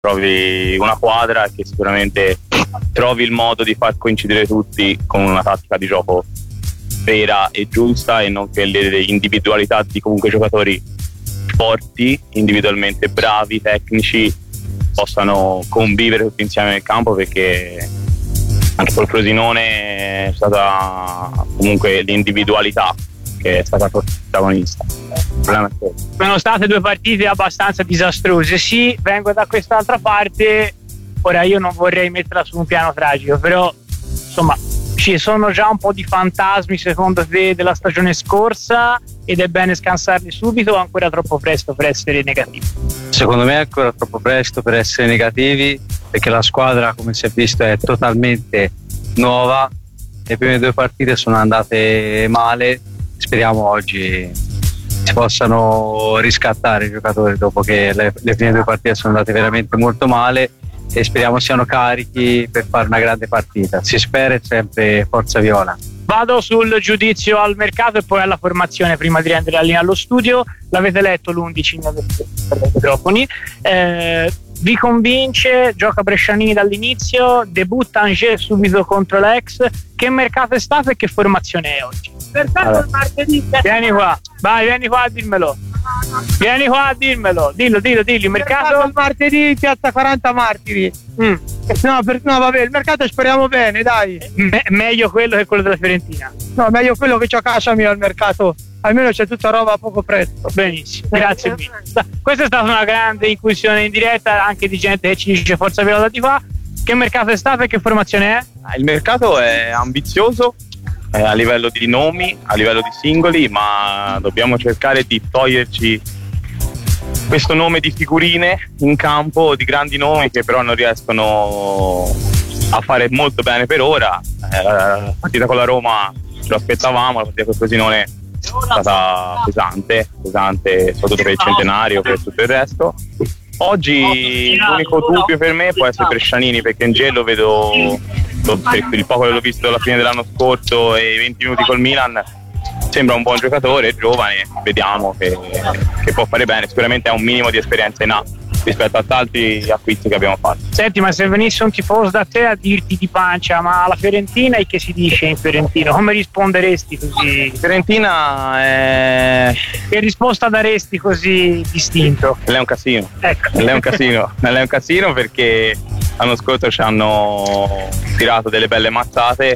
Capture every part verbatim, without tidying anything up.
trovi una quadra e che sicuramente trovi il modo di far coincidere tutti con una tattica di gioco vera e giusta, e non che le individualità di comunque giocatori forti, individualmente bravi, tecnici, possano convivere tutti insieme nel campo, perché anche col Frosinone è stata comunque l'individualità che è stata protagonista. Sono state due partite abbastanza disastrose, sì, vengo da quest'altra parte, ora io non vorrei metterla su un piano tragico, però insomma ci sono già un po' di fantasmi secondo te della stagione scorsa ed è bene scansarli subito o ancora troppo presto per essere negativi? Secondo me è ancora troppo presto per essere negativi, perché la squadra, come si è visto, è totalmente nuova. Le prime due partite sono andate male, speriamo oggi si possano riscattare i giocatori dopo che le, le prime due partite sono andate veramente molto male, e speriamo siano carichi per fare una grande partita. Si spera, è sempre forza viola. Vado sul giudizio al mercato e poi alla formazione prima di rendere la linea allo studio. L'avete letto l'undici per i microfoni. Eh, vi convince? Gioca Brescianini dall'inizio, debutta Angers subito contro l'ex. Che mercato è stato e che formazione è oggi? Mercato il martedì. Vieni qua, vai, vieni qua a dirmelo. Vieni qua a dirmelo, dillo, dillo, dillo. Il mercato, mercato il martedì, piazza quaranta Martiri. Mm. No, per, no, vabbè, il mercato speriamo bene, dai. Me- meglio quello che quello della Fiorentina. No, meglio quello che c'ho a casa mia al mercato. Almeno c'è tutta roba a poco prezzo. Benissimo, grazie mille. Questa è stata una grande incursione in diretta anche di gente che ci dice forza viola di qua. Che mercato è stato e che formazione è? Il mercato è ambizioso eh, a livello di nomi, a livello di singoli, ma dobbiamo cercare di toglierci questo nome di figurine in campo, di grandi nomi che però non riescono a fare molto bene per ora. Eh, la partita con la Roma ce lo aspettavamo, la partita con il Frosinone è stata pesante, pesante soprattutto per il centenario, per tutto il resto. Oggi l'unico dubbio per me può essere Brescianini, perché in gelo vedo, per il poco che l'ho visto alla fine dell'anno scorso e i venti minuti col Milan, sembra un buon giocatore, è giovane, vediamo che, che può fare bene, sicuramente ha un minimo di esperienza in A rispetto a tanti acquisti che abbiamo fatto. Senti, ma se venisse un tifoso da te a dirti di pancia ma la Fiorentina, e che si dice in fiorentino, come risponderesti così? Fiorentina è... Che risposta daresti così distinto? Lei è un casino, ecco. Lei è un casino, lei è un casino perché l'anno scorso ci hanno tirato delle belle mazzate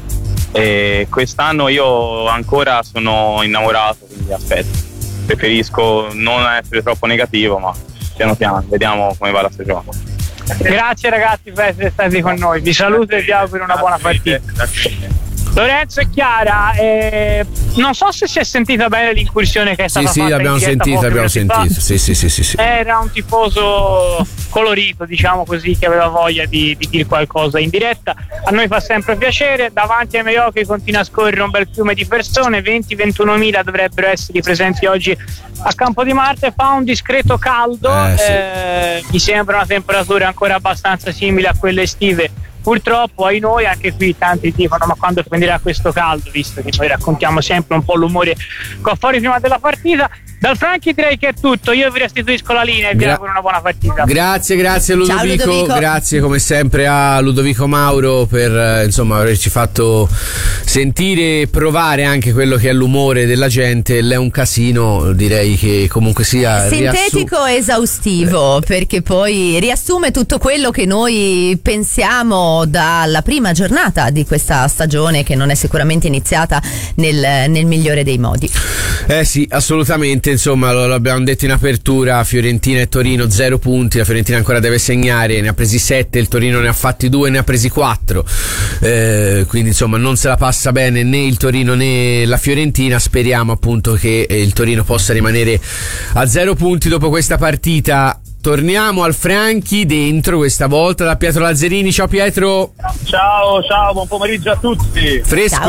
e quest'anno io ancora sono innamorato, quindi aspetto, preferisco non essere troppo negativo, ma piano piano vediamo come va la stagione. Grazie ragazzi per essere stati con noi, vi saluto e vi auguro una buona partita. Lorenzo e Chiara, eh, non so se si è sentita bene l'incursione che è stata sì, fatta. Sì, l'abbiamo sentita, abbiamo sentito. Sì, sì, sì, sì, sì. Era un tifoso colorito, diciamo così, che aveva voglia di, di dire qualcosa in diretta. A noi fa sempre piacere. Davanti ai miei occhi continua a scorrere un bel fiume di persone, venti ventuno mila dovrebbero essere presenti oggi a Campo di Marte. Fa un discreto caldo, eh, sì. eh, mi sembra una temperatura ancora abbastanza simile a quelle estive. Purtroppo ai noi anche qui tanti dicono ma quando finirà questo caldo, visto che noi raccontiamo sempre un po' l'umore qua fuori prima della partita. Dal Franchi direi che è tutto, io vi restituisco la linea e vi Gra- auguro una buona partita. Grazie, grazie Ludovico, Ciao, Ludovico. Grazie come sempre a Ludovico Mauro per eh, insomma averci fatto sentire e provare anche quello che è l'umore della gente. L'è un casino, direi che comunque sia sintetico e esaustivo, perché poi riassume tutto quello che noi pensiamo dalla prima giornata di questa stagione, che non è sicuramente iniziata nel, nel migliore dei modi. Eh sì, assolutamente. Insomma, lo l'abbiamo detto in apertura, Fiorentina e Torino zero punti, la Fiorentina ancora deve segnare, ne ha presi sette, il Torino ne ha fatti due, ne ha presi quattro, eh, quindi insomma non se la passa bene né il Torino né la Fiorentina. Speriamo appunto che il Torino possa rimanere a zero punti dopo questa partita. Torniamo al Franchi dentro questa volta da Pietro Lazzarini. Ciao Pietro. Ciao, ciao, buon pomeriggio a tutti. Fresco? Ciao.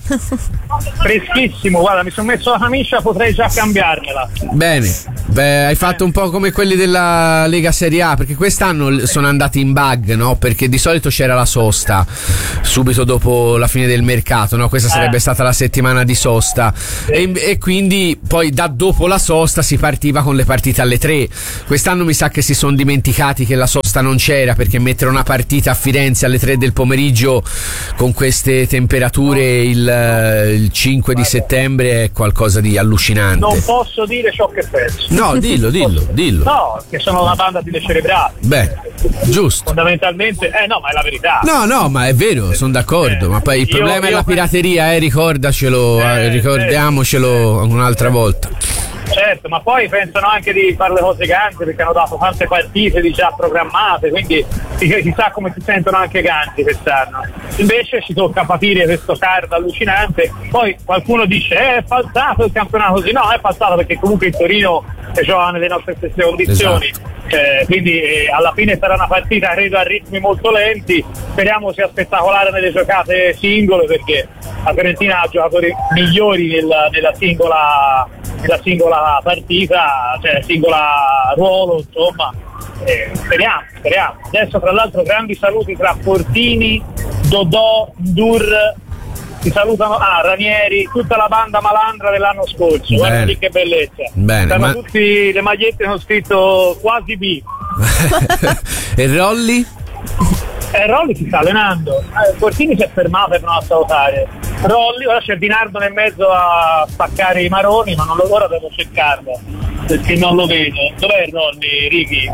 Freschissimo, guarda, mi sono messo la camicia, potrei già cambiarmela. Bene, beh, hai fatto un po' come quelli della Lega Serie A, perché quest'anno sono andati in bug, no? Perché di solito c'era la sosta subito dopo la fine del mercato, no? Questa sarebbe eh. stata la settimana di sosta, sì. e, e quindi poi da dopo la sosta si partiva con le partite alle tre. Quest'anno mi sa che si sono dimenticati che la sosta non c'era, perché mettere una partita a Firenze alle tre del pomeriggio con queste temperature il, il cinque di settembre è qualcosa di allucinante. Non posso dire ciò che penso. No, dillo, dillo, dillo. No, che sono una banda di decerebrati. Beh, giusto. Fondamentalmente, eh no, ma è la verità. No, no, ma è vero, sono d'accordo. Eh, ma poi il io, problema io è la pirateria, eh, ricordacelo, eh, ricordiamocelo eh, un'altra volta. Certo, ma poi pensano anche di fare le cose ganze, perché hanno dato tante partite di già programmate, quindi si sa come si sentono anche ganzi quest'anno. Invece ci tocca patire questo card allucinante. Poi qualcuno dice eh, è falsato il campionato così. No, è falsato perché comunque il Torino gioca nelle nostre stesse condizioni. Esatto. Eh, quindi eh, alla fine sarà una partita credo a ritmi molto lenti. Speriamo sia spettacolare nelle giocate singole, perché la Fiorentina ha giocatori migliori nella, nella singola nella singola partita, cioè singola ruolo, insomma. Eh, speriamo, speriamo. Adesso tra l'altro grandi saluti tra Fortini, Dodò, Dur, si salutano, ah, Ranieri, tutta la banda malandra dell'anno scorso. Guarda lì che bellezza. Bene, stanno ma... tutti le magliette hanno scritto quasi B. E Rolli? Eh, Rolli si sta allenando. Eh, Fortini si è fermato per non salutare. Rolli, ora c'è Di Nardo nel mezzo a spaccare i maroni, ma non lo, ora devo cercarlo perché non lo vedo. Dov'è Rolli, Righi?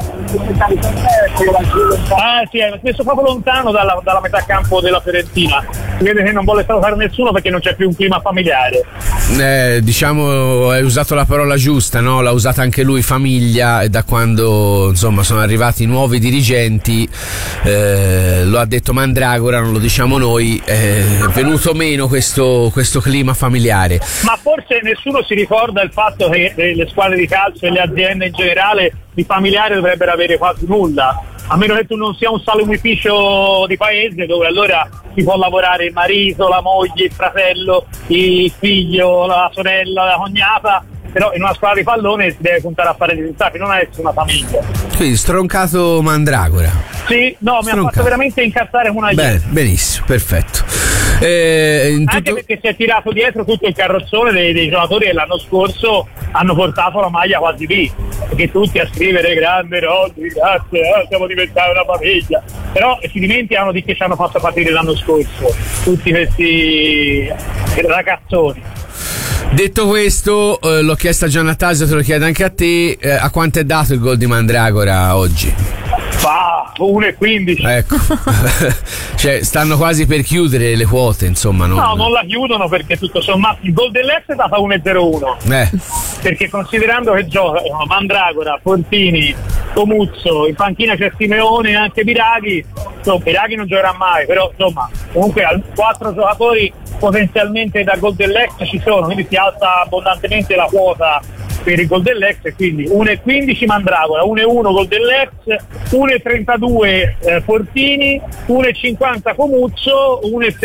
Ah sì, è messo proprio lontano dalla, dalla metà campo della Fiorentina. Si vede che non vuole salutare nessuno perché non c'è più un clima familiare. Eh, diciamo, hai usato la parola giusta, no? L'ha usata anche lui, famiglia, e da quando insomma sono arrivati nuovi dirigenti, eh, lo ha detto Mandragora, non lo diciamo noi, è venuto meno questo, questo clima familiare. Ma forse nessuno si ricorda il fatto che le squadre di calcio e le aziende in generale di familiare dovrebbero avere quasi nulla, a meno che tu non sia un salumificio di paese dove allora si può lavorare il marito, la moglie, il fratello, il figlio, la sorella, la cognata. Però in una squadra di pallone si deve puntare a fare risultati, non a essere una famiglia. Quindi stroncato Mandragora. Sì, no, mi ha fatto veramente incazzare una Bene, benissimo, perfetto. Eh, in Anche tutto... perché si è tirato dietro tutto il carrozzone dei, dei giocatori che l'anno scorso hanno portato la maglia quasi B, perché tutti a scrivere grande Rodri, grazie, eh, siamo diventati una famiglia. Però si dimenticano di che ci hanno fatto partire l'anno scorso tutti questi ragazzoni. Detto questo, eh, l'ho chiesto a Giannatasio, te lo chiedo anche a te, eh, a quanto è dato il gol di Mandragora oggi? Ah, uno e quindici. Ecco. Cioè stanno quasi per chiudere le quote, insomma. Non... No, non la chiudono perché tutto sommato il gol dell'Ex è data uno e zero uno. Eh. Perché considerando che giocano Mandragora, Fortini, Comuzzo, in panchina c'è Simeone e anche Biraghi, insomma, Biraghi non giocherà mai, però insomma comunque quattro giocatori potenzialmente da gol dell'Ex ci sono, quindi si alza abbondantemente la quota per il gol dell'Ex, e quindi uno e quindici Mandragora, uno e uno gol dell'Ex, uno e trentadue eh, Fortini, uno e cinquanta Comuzzo, uno e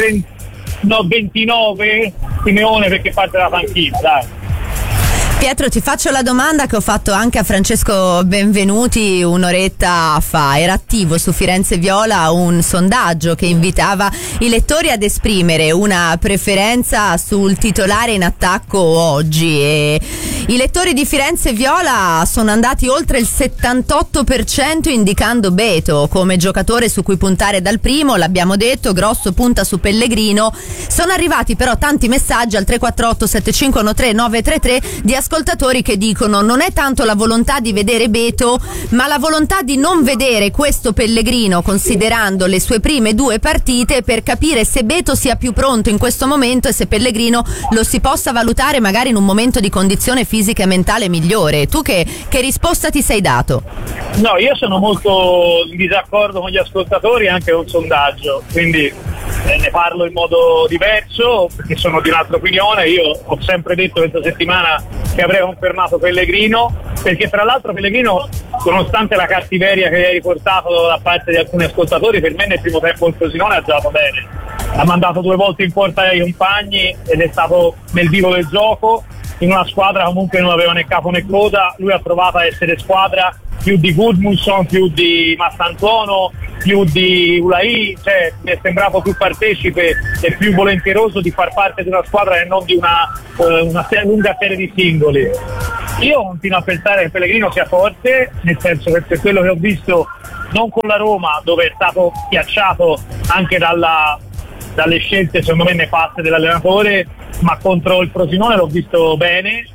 ventinove Simeone perché parte dalla panchina, dai. Pietro, ti faccio la domanda che ho fatto anche a Francesco Benvenuti un'oretta fa. Era attivo su Firenze Viola un sondaggio che invitava i lettori ad esprimere una preferenza sul titolare in attacco oggi, e i lettori di Firenze Viola sono andati oltre il settantotto per cento indicando Beto come giocatore su cui puntare dal primo. L'abbiamo detto, Grosso punta su Pellegrino. Sono arrivati però tanti messaggi al tre quattro otto sette cinque uno tre nove tre tre di ascoltatori che dicono non è tanto la volontà di vedere Beto, ma la volontà di non vedere questo Pellegrino considerando le sue prime due partite, per capire se Beto sia più pronto in questo momento e se Pellegrino lo si possa valutare magari in un momento di condizione fisica e mentale migliore. Tu che, che risposta ti sei dato? No, io sono molto in disaccordo con gli ascoltatori anche con il sondaggio, quindi eh, ne parlo in modo diverso perché sono di un'altra opinione. Io ho sempre detto questa settimana che avrei confermato Pellegrino, perché tra l'altro Pellegrino, nonostante la cattiveria che hai riportato da parte di alcuni ascoltatori, per me nel primo tempo il Frosinone ha giocato bene. ha mandato due volte in porta i compagni ed è stato nel vivo del gioco, in una squadra comunque non aveva né capo né coda. Lui ha provato a essere squadra più di Gudmundsson, più di Massantuono, più di Ulai, cioè mi è sembrato più partecipe e più volenteroso di far parte di una squadra e non di una, una lunga serie di singoli. Io continuo a pensare che Pellegrino sia forte, nel senso che per quello che ho visto, non con la Roma, dove è stato schiacciato anche dalla, dalle scelte secondo me nefaste dell'allenatore, ma contro il Frosinone l'ho visto bene.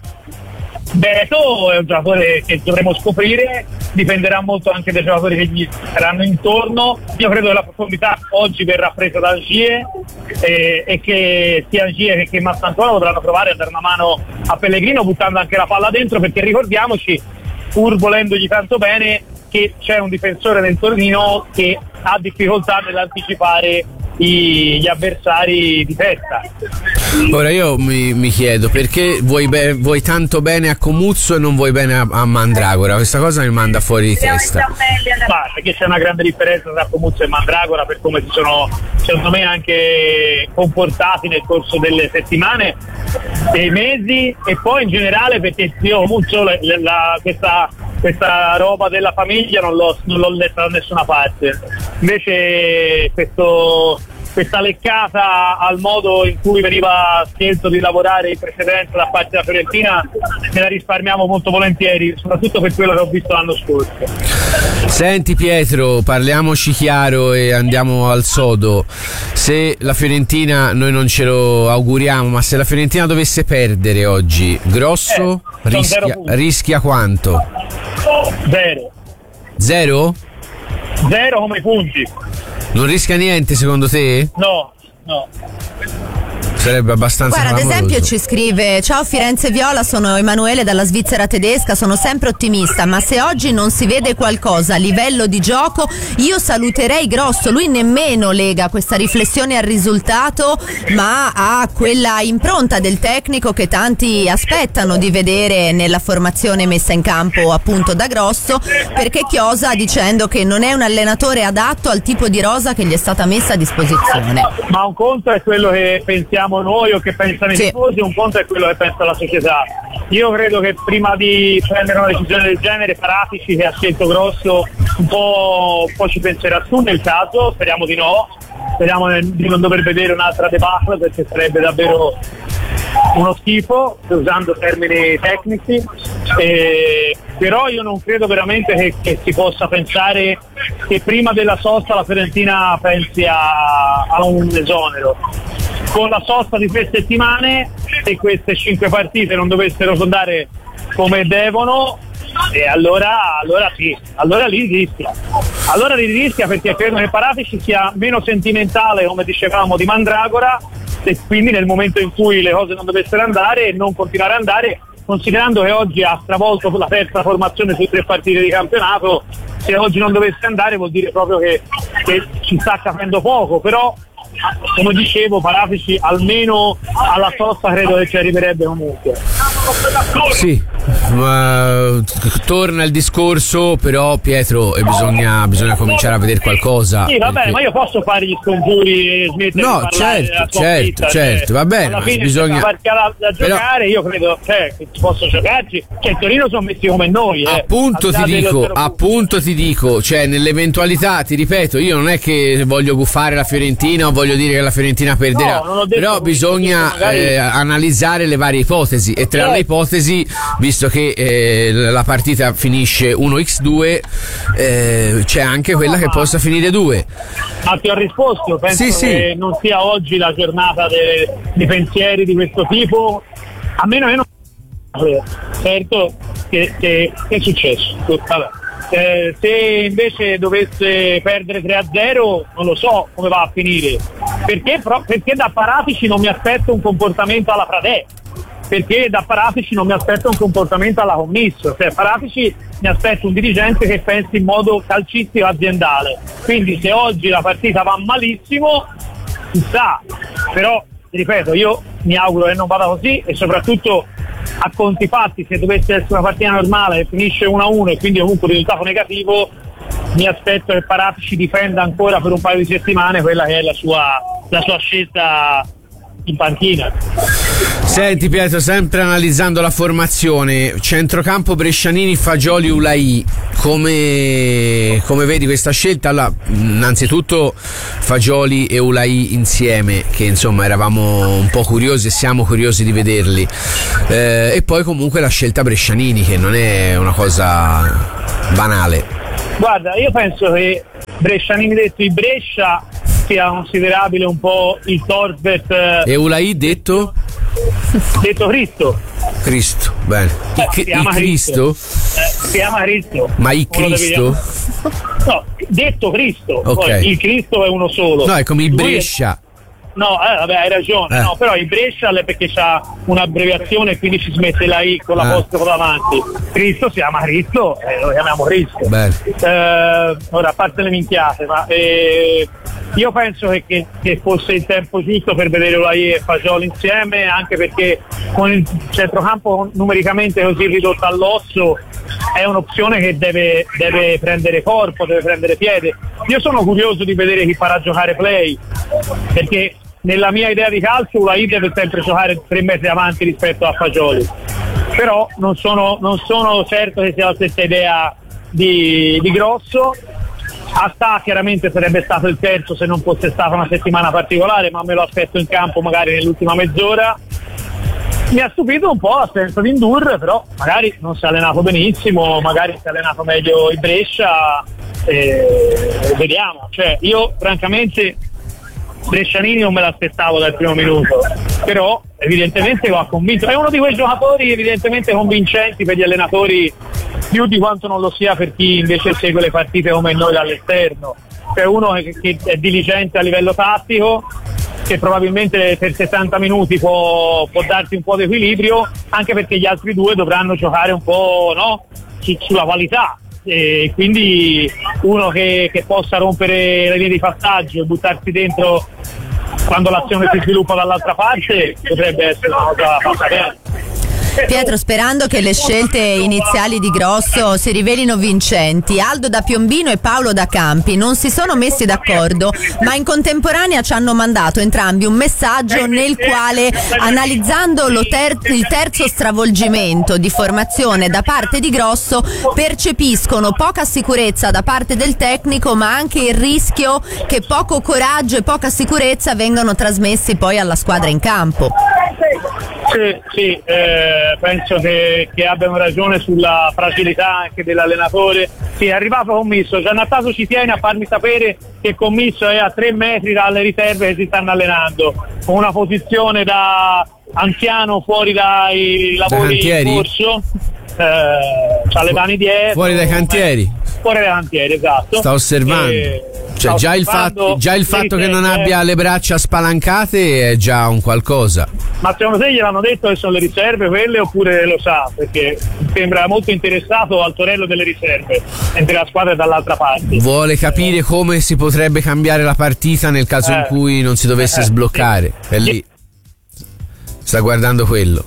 Beto è un giocatore che dovremo scoprire, dipenderà molto anche dai giocatori che gli saranno intorno. Io credo che la profondità oggi verrà presa da Angie e, e che sia Angie che, che Massantuono potranno provare a dare una mano a Pellegrino buttando anche la palla dentro, perché ricordiamoci, pur volendogli tanto bene, che c'è un difensore del Torino che ha difficoltà nell'anticipare gli avversari di testa. Ora io mi, mi chiedo perché vuoi, be- vuoi tanto bene a Comuzzo e non vuoi bene a, a Mandragora. Questa cosa mi manda fuori di testa. Ma perché c'è una grande differenza tra Comuzzo e Mandragora, per come si sono secondo me anche comportati nel corso delle settimane, dei mesi, e poi in generale perché io Comuzzo la, la, questa questa roba della famiglia non l'ho, non l'ho letta da nessuna parte. Invece questo, questa leccata al modo in cui veniva scelto di lavorare in precedenza da parte della Fiorentina me la risparmiamo molto volentieri, soprattutto per quello che ho visto l'anno scorso. Senti Pietro, parliamoci chiaro e andiamo al sodo. Se la Fiorentina, noi non ce lo auguriamo, ma se la Fiorentina dovesse perdere oggi, Grosso eh, rischia, rischia quanto? Zero. Zero? Zero come punti. Non rischia niente secondo te? No, no. Sarebbe abbastanza Guarda, ad clamoroso. esempio ci scrive: ciao Firenze Viola, sono Emanuele dalla Svizzera tedesca, sono sempre ottimista, ma se oggi non si vede qualcosa a livello di gioco io saluterei Grosso. Lui nemmeno lega questa riflessione al risultato, ma a quella impronta del tecnico che tanti aspettano di vedere nella formazione messa in campo appunto da Grosso, perché chiosa dicendo che non è un allenatore adatto al tipo di rosa che gli è stata messa a disposizione. Ma un conto è quello che pensiamo noi o che pensano i Sì. tifosi, un conto è quello che pensa la società. Io credo che prima di prendere una decisione del genere Paratici, che ha scelto Grosso, un po', un po' ci penserà su nel caso, speriamo di no, speriamo di non dover vedere un'altra debacle, perché sarebbe davvero uno schifo, usando termini tecnici, eh, però io non credo veramente che, che si possa pensare che prima della sosta la Fiorentina pensi a, a un esonero. Con la sosta di tre settimane, se queste cinque partite non dovessero andare come devono, e allora, allora sì, allora lì rischia. Allora lì rischia perché credo che Paratici sia meno sentimentale, come dicevamo, di Mandragora, e quindi nel momento in cui le cose non dovessero andare e non continuare ad andare, considerando che oggi ha stravolto la terza formazione su tre partite di campionato, se oggi non dovesse andare vuol dire proprio che, che ci sta capendo poco, però come dicevo Paratici almeno alla sosta credo che ci arriverebbe comunque. Sì, ma torna il discorso, però Pietro, e bisogna, bisogna cominciare a vedere qualcosa. Sì, va bene, perché... ma io posso fare gli scongiuri e smettere No, di parlare certo, della certo, sconfitta, certo, cioè, va bene, alla ma fine bisogna- c'è una partita da, da Però- giocare, io credo cioè, che posso giocarci, cioè il Torino sono messi come noi, eh, Appunto al di ti là dello dico, zero punti. appunto ti dico, cioè nell'eventualità, ti ripeto, io non è che voglio guffare la Fiorentina o voglio dire che la Fiorentina perderà, No, non ho detto però questo, bisogna magari- eh, analizzare le varie ipotesi, e tra Certo. le ipotesi, visto che eh, la partita finisce uno a due, eh, c'è anche quella che possa finire due. Ma ti ho risposto, penso Sì, sì. che non sia oggi la giornata de- di pensieri di questo tipo, a meno che non certo che, che, che è successo. Vabbè. Eh, se invece dovesse perdere tre a zero non lo so come va a finire, perché, pro- perché da Paratici non mi aspetto un comportamento alla Pradè, perché da Paratici non mi aspetto un comportamento alla Commisso, cioè Paratici mi aspetto un dirigente che pensi in modo calcistico aziendale, quindi se oggi la partita va malissimo si sa, però ripeto, io mi auguro che non vada così, e soprattutto a conti fatti, se dovesse essere una partita normale e finisce uno a uno e quindi comunque un risultato negativo, mi aspetto che Paratici difenda ancora per un paio di settimane quella che è la sua, la sua scelta in panchina. Senti Pietro, sempre analizzando la formazione, centrocampo Brescianini, Fagioli, Ulai, come, come vedi questa scelta? Allora, innanzitutto Fagioli e Ulai insieme, che insomma eravamo un po' curiosi e siamo curiosi di vederli, eh, e poi comunque la scelta Brescianini, che non è una cosa banale. Guarda, io penso che Brescianini detto di Brescia sia considerabile un po' il Torvet, eh, e Ulai detto? detto Cristo. Cristo, bene. Eh, Il, si chiama il Cristo? Cristo. Eh, si chiama Cristo. Ma il Uno Cristo? deve- No, detto Cristo. Ok. Poi il Cristo è uno solo. No, è come il Lui è- Brescia. No, eh, vabbè, hai ragione, Eh. no, però il Brescia è perché c'ha un'abbreviazione e quindi ci smette la I con l'apostrofo davanti. Cristo si chiama Cristo e lo chiamiamo Cristo. Bene. Eh, ora, a parte le minchiate, ma eh, io penso che, che, che fosse il tempo giusto per vedere Ulai e Fagioli insieme, anche perché con il centrocampo numericamente così ridotto all'osso è un'opzione che deve, deve prendere corpo, deve prendere piede. Io sono curioso di vedere chi farà giocare Play, perché nella mia idea di calcio Ulai deve sempre giocare tre metri avanti rispetto a Fagioli, però non sono, non sono certo che sia la stessa idea di, di Grosso. Asta chiaramente sarebbe stato il terzo se non fosse stata una settimana particolare, ma me lo aspetto in campo magari nell'ultima mezz'ora. Mi ha stupito un po' l'assenza di Ndur, però magari non si è allenato benissimo, magari si è allenato meglio il Brescia, eh, vediamo. Cioè, io francamente Brescianini non me l'aspettavo dal primo minuto, però evidentemente lo ha convinto. È uno di quei giocatori evidentemente convincenti per gli allenatori, più di quanto non lo sia per chi invece segue le partite come noi dall'esterno. C'è uno che, che è diligente a livello tattico, che probabilmente per sessanta minuti può, può darti un po' di equilibrio, anche perché gli altri due dovranno giocare un po', no? Su, sulla qualità, e quindi uno che, che possa rompere le vie di passaggio e buttarsi dentro quando l'azione si sviluppa dall'altra parte potrebbe essere una cosa fatta bene. Pietro, sperando che le scelte iniziali di Grosso si rivelino vincenti, Aldo da Piombino e Paolo da Campi non si sono messi d'accordo, ma in contemporanea ci hanno mandato entrambi un messaggio nel quale, analizzando lo ter- il terzo stravolgimento di formazione da parte di Grosso, percepiscono poca sicurezza da parte del tecnico, ma anche il rischio che poco coraggio e poca sicurezza vengano trasmessi poi alla squadra in campo. Sì, sì, eh, penso che, che abbiano ragione sulla fragilità anche dell'allenatore. Sì, è arrivato Commisso, Giannattaso ci tiene a farmi sapere che Commisso è a tre metri dalle riserve che si stanno allenando, con una posizione da anziano fuori dai lavori in corso, eh, c'ha le mani dietro. Fuori dai cantieri? Fuori dai cantieri, esatto. Sta osservando. E, Cioè, già il fatto, già il fatto che non abbia le braccia spalancate è già un qualcosa. Ma secondo te gliel'hanno detto che sono le riserve quelle oppure lo sa? Perché sembra molto interessato al torello delle riserve, mentre la squadra è dall'altra parte. Vuole capire come si potrebbe cambiare la partita nel caso eh. in cui non si dovesse eh, sbloccare. sì. È lì. Sta guardando quello.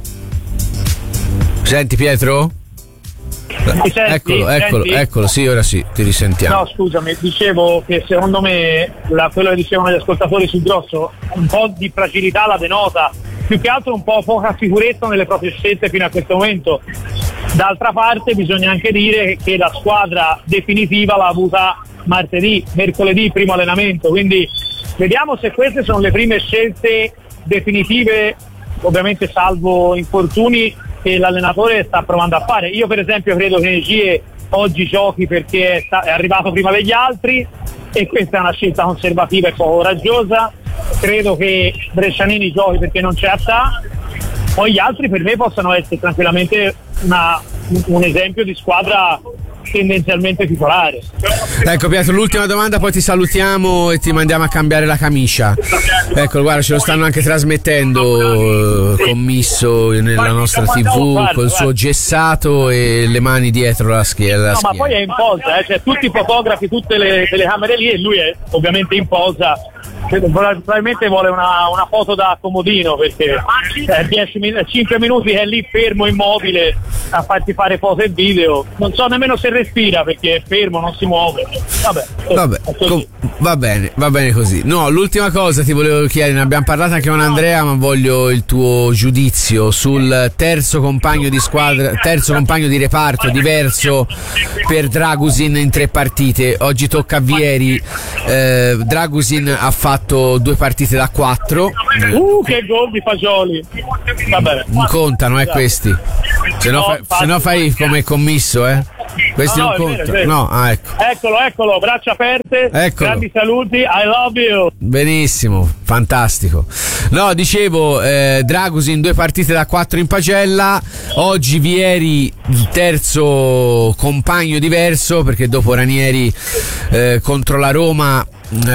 Senti Pietro? Mi senti? Eccolo, eccolo, Senti? eccolo, sì, ora sì, ti risentiamo. No, scusami, dicevo che secondo me la, quello che dicevano gli ascoltatori sul Grosso, un po' di fragilità la denota, più che altro un po' poca sicurezza nelle proprie scelte fino a questo momento. D'altra parte bisogna anche dire che, che la squadra definitiva l'ha avuta martedì, mercoledì, primo allenamento, quindi vediamo se queste sono le prime scelte definitive, ovviamente salvo infortuni, che l'allenatore sta provando a fare. Io per esempio credo che Negie oggi giochi perché è, sta- è arrivato prima degli altri e questa è una scelta conservativa e poco coraggiosa. Credo che Brescianini giochi perché non c'è Attà, poi gli altri per me possano essere tranquillamente una, un esempio di squadra tendenzialmente titolare. Ecco Pietro, l'ultima domanda, poi ti salutiamo e ti mandiamo a cambiare la camicia. Ecco, guarda, ce lo stanno anche trasmettendo, eh, Commisso nella nostra tivù col suo gessato e le mani dietro la schiena. No, ma poi è in posa, eh, cioè tutti i fotografi, tutte le telecamere lì e lui è ovviamente in posa probabilmente vuole una, una foto da comodino, perché eh, dieci, cinque minuti è lì fermo immobile a farti fare foto e video, non so nemmeno se respira perché è fermo, non si muove. Vabbè, Vabbè com- va bene, va bene così. No, l'ultima cosa ti volevo chiedere, ne abbiamo parlato anche con Andrea, ma voglio il tuo giudizio sul terzo compagno di squadra, terzo compagno di reparto diverso per Dragusin in tre partite. Oggi tocca a Vieri. eh, Dragusin ha fatto due partite da quattro. Uh, che gol di Fagioli. Vabbè. Non contano, eh, questi. Se no, No, fa- se no fai come commisso, eh. Questi No, non no, è vero, contano. è vero. No, ah, ecco. Eccolo, eccolo, braccia aperte, Eccolo. grandi saluti, I love you. Benissimo, fantastico. No, dicevo, eh, Dragusin due partite da quattro in pagella. Oggi Vieri il terzo compagno diverso, perché dopo Ranieri eh, contro la Roma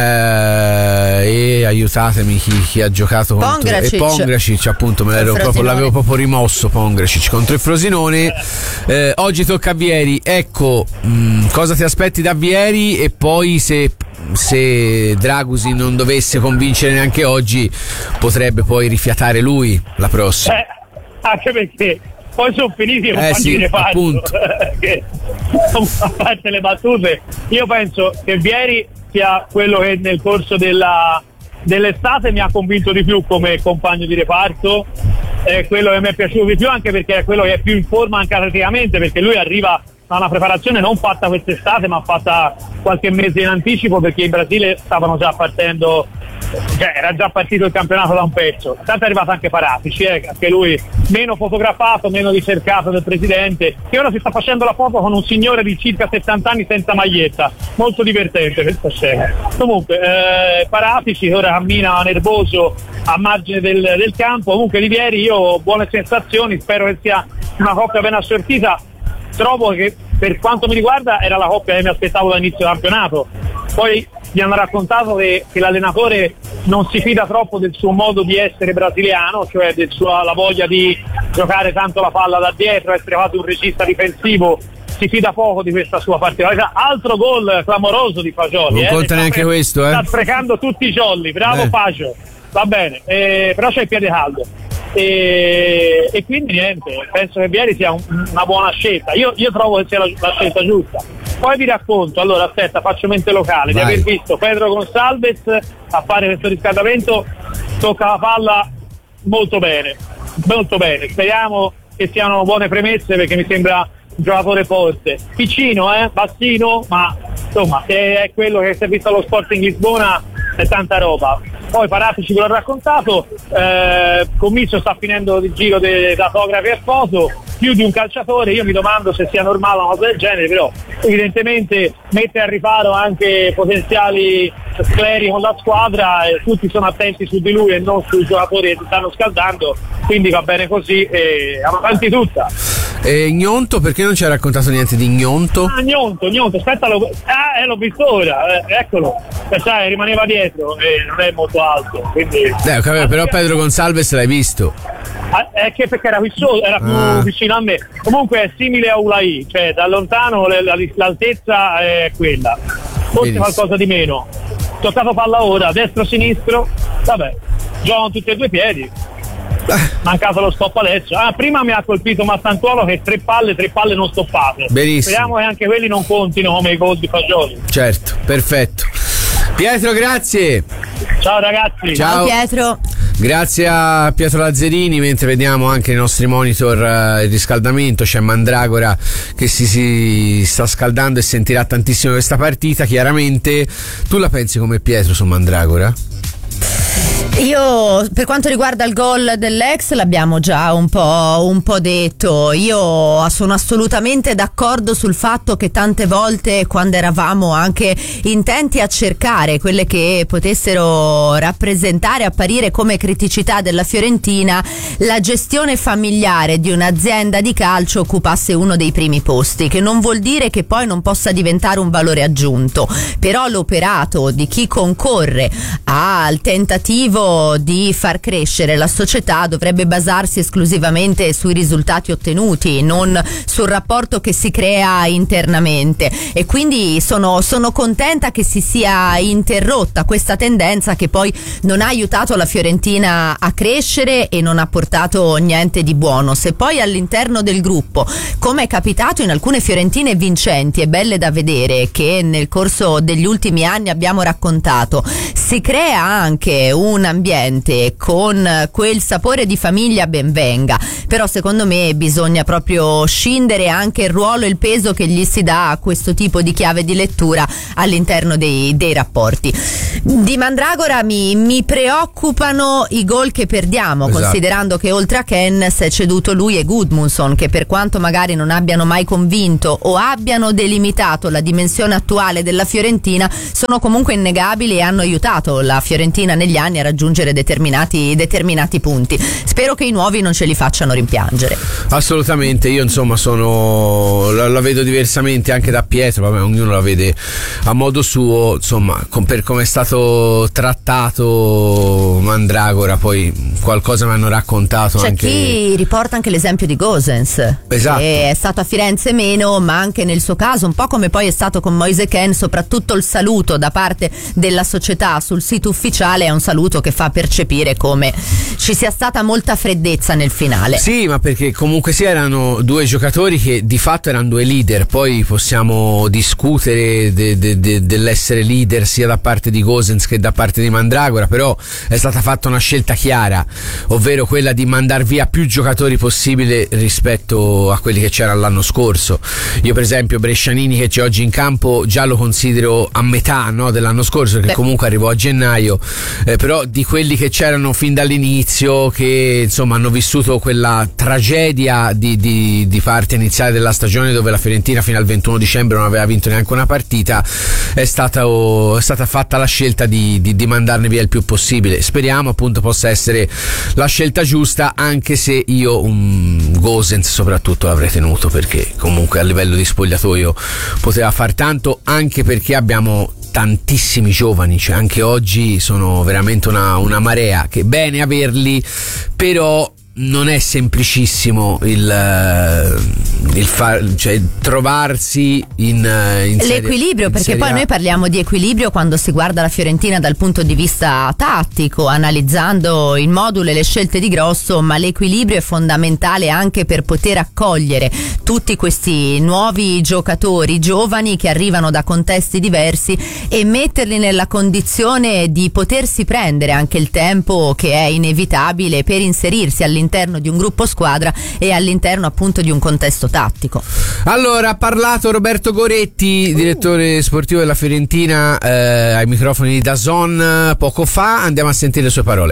eh, e aiutatemi chi, chi ha giocato contro Pongracic. e Pongracic, appunto me l'ero Il proprio, Frosinone. l'avevo proprio rimosso Pongracic contro il Frosinone. Eh, oggi tocca a Vieri. Ecco, mh, cosa ti aspetti da Vieri, e poi se se Dragusin non dovesse convincere neanche oggi, potrebbe poi rifiatare lui la prossima. Eh, anche perché poi sono finiti i compagni sì, di reparto. appunto. Che, a parte le battute, io penso che Vieri sia quello che nel corso della, dell'estate mi ha convinto di più come compagno di reparto, è quello che mi è piaciuto di più, anche perché è quello che è più in forma anche atleticamente, perché lui arriva a una preparazione non fatta quest'estate ma fatta qualche mese in anticipo, perché in Brasile stavano già partendo, cioè era già partito il campionato da un pezzo. Tanto è arrivato anche Paratici, eh, anche lui meno fotografato, meno ricercato del presidente, che ora si sta facendo la foto con un signore di circa settanta anni senza maglietta, molto divertente questa scena. Comunque eh, Paratici ora cammina nervoso a margine del, del campo. Comunque di Vieri io ho buone sensazioni, spero che sia una coppia ben assortita. Trovo che per quanto mi riguarda era la coppia che mi aspettavo dall'inizio del campionato. Poi mi hanno raccontato che, che l'allenatore non si fida troppo del suo modo di essere brasiliano, cioè del suo, la voglia di giocare tanto la palla da dietro, essere fatto un regista difensivo, si fida poco di questa sua particolarità. Altro gol clamoroso di Fagioli. Non eh, conta neanche sta, questo, eh. Sta sprecando tutti i jolly, bravo Eh. Fagio, va bene, eh, però c'è il piede caldo. E, e quindi niente, penso che Vieri sia un, una buona scelta. Io, io trovo che sia la, la scelta giusta. Poi vi racconto, allora aspetta, faccio mente locale, Vai. di aver visto Pedro Gonçalves a fare questo riscaldamento, tocca la palla molto bene, molto bene. Speriamo che siano buone premesse, perché mi sembra un giocatore forte, piccino, eh, bassino, ma insomma se è quello che si è visto allo Sporting Lisbona è tanta roba. Poi Paratici ve l'ho raccontato, eh, Commisso sta finendo il giro dei datografi e foto, più di un calciatore. Io mi domando se sia normale una cosa del genere, però evidentemente mette a riparo anche potenziali scleri con la squadra, e tutti sono attenti su di lui e non sui giocatori che si stanno scaldando, quindi va bene così e avanti tutta. E Gnonto, perché non ci ha raccontato niente di Gnonto? Ah, Gnonto, Gnonto, aspetta, lo, ah, eh, l'ho visto ora, eh, eccolo, eh, sai, rimaneva dietro e non è molto alto, quindi... Eh, ho capito, però Pedro Gonçalves l'hai visto. Ah, è che perché era qui solo, era più Ah. vicino a me. Comunque è simile a Ulai, cioè da lontano le- la- l'altezza è quella, forse Benissimo. qualcosa di meno. Toccato palla ora, destro-sinistro, vabbè, giocano tutti e due i piedi. Mancato lo stop adesso. Ah, prima mi ha colpito Massantuolo che tre palle, tre palle non stoppate. Benissimo. Speriamo che anche quelli non contino come i gol di Fagioli. Certo, perfetto. Pietro, grazie. Ciao ragazzi. Ciao. Ciao Pietro. Grazie a Pietro Lazzarini. Mentre vediamo anche nei nostri monitor eh, il riscaldamento, c'è Mandragora che si, si sta scaldando e sentirà tantissimo questa partita. Chiaramente tu la pensi come Pietro su Mandragora? Io, per quanto riguarda il gol dell'ex, l'abbiamo già un po', un po' detto. Io sono assolutamente d'accordo sul fatto che tante volte, quando eravamo anche intenti a cercare quelle che potessero rappresentare, apparire come criticità della Fiorentina, la gestione familiare di un'azienda di calcio occupasse uno dei primi posti, che non vuol dire che poi non possa diventare un valore aggiunto, però l'operato di chi concorre al tentativo quello di far crescere la società dovrebbe basarsi esclusivamente sui risultati ottenuti, non sul rapporto che si crea internamente, e quindi sono, sono contenta che si sia interrotta questa tendenza che poi non ha aiutato la Fiorentina a crescere e non ha portato niente di buono. Se poi all'interno del gruppo, come è capitato in alcune fiorentine vincenti e belle da vedere che nel corso degli ultimi anni abbiamo raccontato, si crea anche un ambiente con quel sapore di famiglia, ben venga, però secondo me bisogna proprio scindere anche il ruolo e il peso che gli si dà a questo tipo di chiave di lettura all'interno dei, dei rapporti. Di Mandragora mi, mi preoccupano i gol che perdiamo, esatto, considerando che oltre a Ken si è ceduto lui e Gudmundsson, che per quanto magari non abbiano mai convinto o abbiano delimitato la dimensione attuale della Fiorentina, sono comunque innegabili e hanno aiutato la Fiorentina negli anni a raggiungere determinati, determinati punti. Spero che i nuovi non ce li facciano rimpiangere. Assolutamente, io insomma sono la, la vedo diversamente anche da Pietro, vabbè, ognuno la vede a modo suo, insomma, con, per come è stato trattato Mandragora, poi qualcosa mi hanno raccontato. C'è anche chi riporta anche l'esempio di Gosens, esatto, che è stato a Firenze meno, ma anche nel suo caso, un po' come poi è stato con Moise Kean, soprattutto il saluto da parte della società sul sito ufficiale è un saluto che fa percepire come ci sia stata molta freddezza nel finale. Sì, ma perché comunque sì, erano due giocatori che di fatto erano due leader, poi possiamo discutere de, de, de, dell'essere leader sia da parte di Gosens che da parte di Mandragora, però è stata fatta una scelta chiara, ovvero quella di mandar via più giocatori possibile rispetto a quelli che c'erano l'anno scorso. Io per esempio Brescianini, che c'è oggi in campo, già lo considero a metà, no, dell'anno scorso, che Beh. comunque arrivò a gennaio, eh, però di quelli che c'erano fin dall'inizio, che insomma hanno vissuto quella tragedia di, di, di parte iniziale della stagione dove la Fiorentina fino al ventuno dicembre non aveva vinto neanche una partita, è stata, oh, è stata fatta la scelta di, di, di mandarne via il più possibile. Speriamo appunto possa essere la scelta giusta, anche se io un Gosens soprattutto l'avrei tenuto, perché comunque a livello di spogliatoio poteva far tanto, anche perché abbiamo tantissimi giovani, cioè anche oggi sono veramente una, una marea, che è bene averli, però non è semplicissimo il, il far, cioè trovarsi in, in l'equilibrio, in perché poi noi parliamo di equilibrio quando si guarda la Fiorentina dal punto di vista tattico, analizzando il modulo e le scelte di Grosso, ma l'equilibrio è fondamentale anche per poter accogliere tutti questi nuovi giocatori giovani che arrivano da contesti diversi e metterli nella condizione di potersi prendere anche il tempo che è inevitabile per inserirsi all'interno all'interno di un gruppo squadra e all'interno appunto di un contesto tattico. Allora, ha parlato Roberto Goretti, direttore sportivo della Fiorentina, eh, ai microfoni di D A Z N poco fa. Andiamo a sentire le sue parole.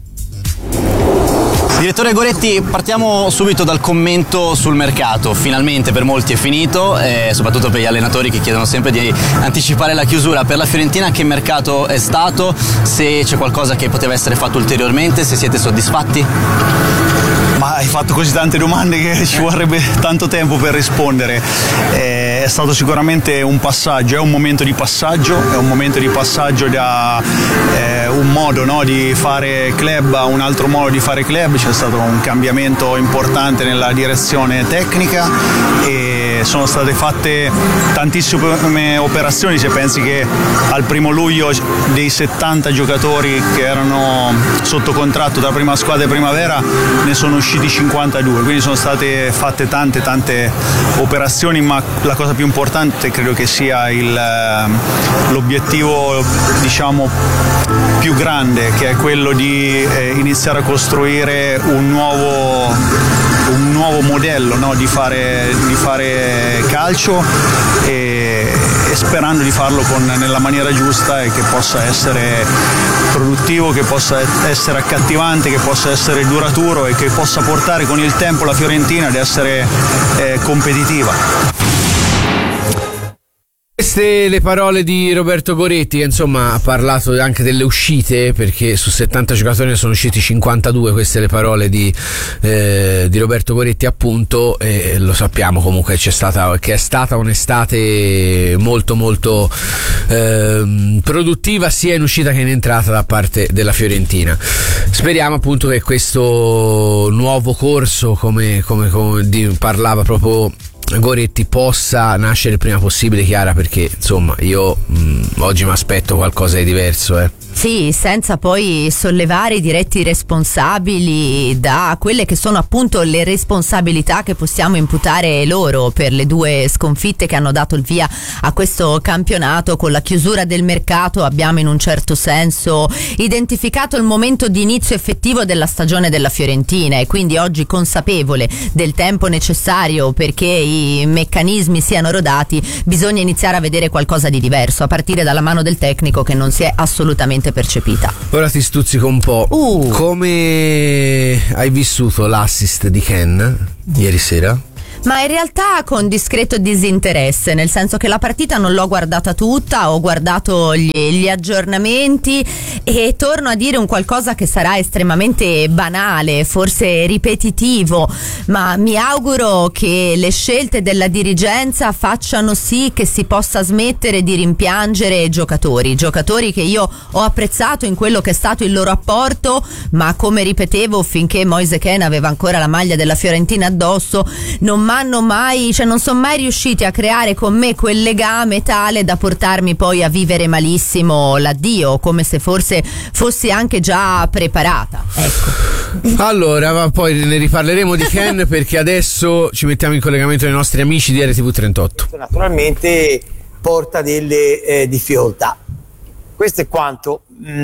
Direttore Goretti, partiamo subito dal commento sul mercato. Finalmente per molti è finito, eh, soprattutto per gli allenatori che chiedono sempre di anticipare la chiusura. Per la Fiorentina che mercato è stato? Se c'è qualcosa che poteva essere fatto ulteriormente, se siete soddisfatti? Ma hai fatto così tante domande che ci vorrebbe tanto tempo per rispondere. Eh, è stato sicuramente un passaggio, è un momento di passaggio, è un momento di passaggio da eh, un modo, no, di fare club a un altro modo di fare club. C'è stato un cambiamento importante nella direzione tecnica e sono state fatte tantissime operazioni. Se pensi che al primo luglio dei settanta giocatori che erano sotto contratto da prima squadra e primavera ne sono usciti cinquantadue, quindi sono state fatte tante tante operazioni, ma la cosa più importante credo che sia il, l'obiettivo diciamo più grande, che è quello di eh, iniziare a costruire un nuovo un nuovo modello, no, di fare di fare calcio e, e sperando di farlo con, nella maniera giusta e che possa essere produttivo, che possa essere accattivante, che possa essere duraturo e che possa portare con il tempo la Fiorentina ad essere eh, competitiva. Queste le parole di Roberto Goretti, che insomma ha parlato anche delle uscite, perché su settanta giocatori ne sono usciti cinquantadue. Queste le parole di, eh, di Roberto Goretti, appunto, e lo sappiamo comunque c'è stata, che è stata un'estate molto molto eh, produttiva sia in uscita che in entrata da parte della Fiorentina. Speriamo appunto che questo nuovo corso, come, come, come di, parlava proprio Goretti, possa nascere il prima possibile, Chiara, perché insomma io mh, oggi mi aspetto qualcosa di diverso, eh. Sì, senza poi sollevare i diretti responsabili da quelle che sono appunto le responsabilità che possiamo imputare loro per le due sconfitte che hanno dato il via a questo campionato. Con la chiusura del mercato abbiamo in un certo senso identificato il momento di inizio effettivo della stagione della Fiorentina, e quindi oggi, consapevole del tempo necessario perché i meccanismi siano rodati, bisogna iniziare a vedere qualcosa di diverso, a partire dalla mano del tecnico, che non si è assolutamente percepita. Ora ti stuzzico un po'. Uh. Come hai vissuto l'assist di Ken ieri sera? Ma in realtà con discreto disinteresse, nel senso che la partita non l'ho guardata tutta, ho guardato gli, gli aggiornamenti, e torno a dire un qualcosa che sarà estremamente banale, forse ripetitivo, ma mi auguro che le scelte della dirigenza facciano sì che si possa smettere di rimpiangere giocatori, giocatori che io ho apprezzato in quello che è stato il loro apporto, ma come ripetevo finché Moise Kean aveva ancora la maglia della Fiorentina addosso, non mai hanno mai, cioè non sono mai riusciti a creare con me quel legame tale da portarmi poi a vivere malissimo l'addio, come se forse fossi anche già preparata, ecco. Allora, ma poi ne riparleremo di Ken, perché adesso ci mettiamo in collegamento con i nostri amici di R T V trentotto. Naturalmente porta delle eh, difficoltà. Questo è quanto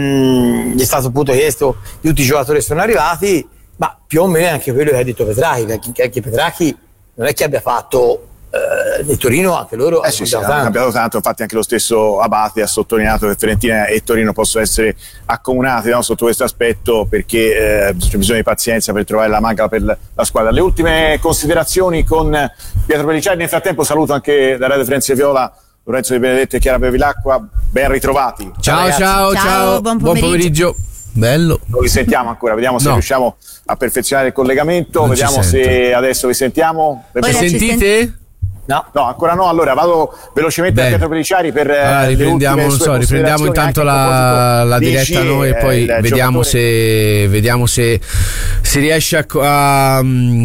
mh, gli è stato appunto chiesto di tutti i giocatori che sono arrivati, ma più o meno è anche quello che ha detto Petracchi, perché anche Petracchi non è che abbia fatto eh, nel Torino, anche loro eh sì, sì, hanno cambiato tanto. Infatti anche lo stesso Abate ha sottolineato che Fiorentina e Torino possono essere accomunati, no, sotto questo aspetto, perché eh, c'è bisogno di pazienza per trovare la manca per la squadra. Le ultime considerazioni con Pietro Pellicciari. Nel frattempo saluto anche da Radio Firenze Viola Lorenzo Di Benedetto e Chiara Bevilacqua, ben ritrovati. Ciao ciao ciao, ciao, ciao. Buon, pomeriggio. buon pomeriggio Bello. Lo risentiamo ancora, vediamo se no. riusciamo a perfezionare il collegamento, non vediamo se adesso vi sentiamo. Mi sentite? No. no, ancora no. Allora vado velocemente Beh. a Pietro Pellicciari per allora, riprendiamo, non so, riprendiamo intanto la, la diretta G, noi e poi eh, vediamo, se, vediamo se si riesce a, a,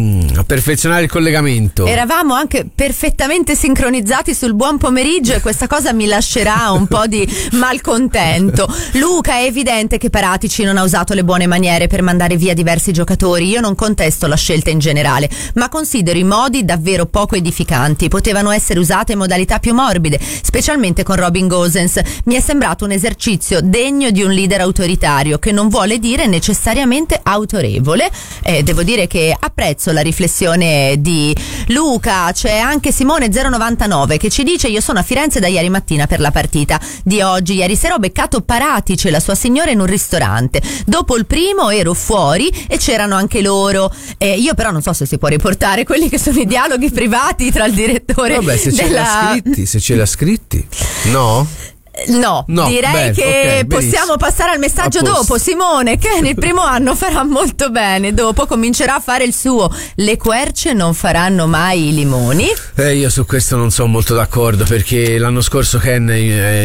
a perfezionare il collegamento. Eravamo anche perfettamente sincronizzati sul buon pomeriggio e questa cosa mi lascerà un po' di malcontento. Luca, è evidente che Paratici non ha usato le buone maniere per mandare via diversi giocatori. Io non contesto la scelta in generale, ma considero i modi davvero poco edificanti. Potevano essere usate in modalità più morbide, specialmente con Robin Gosens. Mi è sembrato un esercizio degno di un leader autoritario, che non vuole dire necessariamente autorevole. Eh, devo dire che apprezzo la riflessione di Luca. C'è anche Simone zero novantanove che ci dice: io sono a Firenze da ieri mattina per la partita di oggi. Ieri sera ho beccato Paratici e la sua signora in un ristorante. Dopo il primo ero fuori e c'erano anche loro. Eh, io però non so se si può riportare quelli che sono i dialoghi privati tra il direttore. Vabbè, se della... ce l'ha scritti, se ce l'ha scritti, no? No, no, direi bene, che okay, possiamo passare al messaggio dopo. Simone, che nel primo anno farà molto bene, dopo comincerà a fare il suo. Le querce non faranno mai i limoni. Eh, io su questo non sono molto d'accordo, perché l'anno scorso Ken è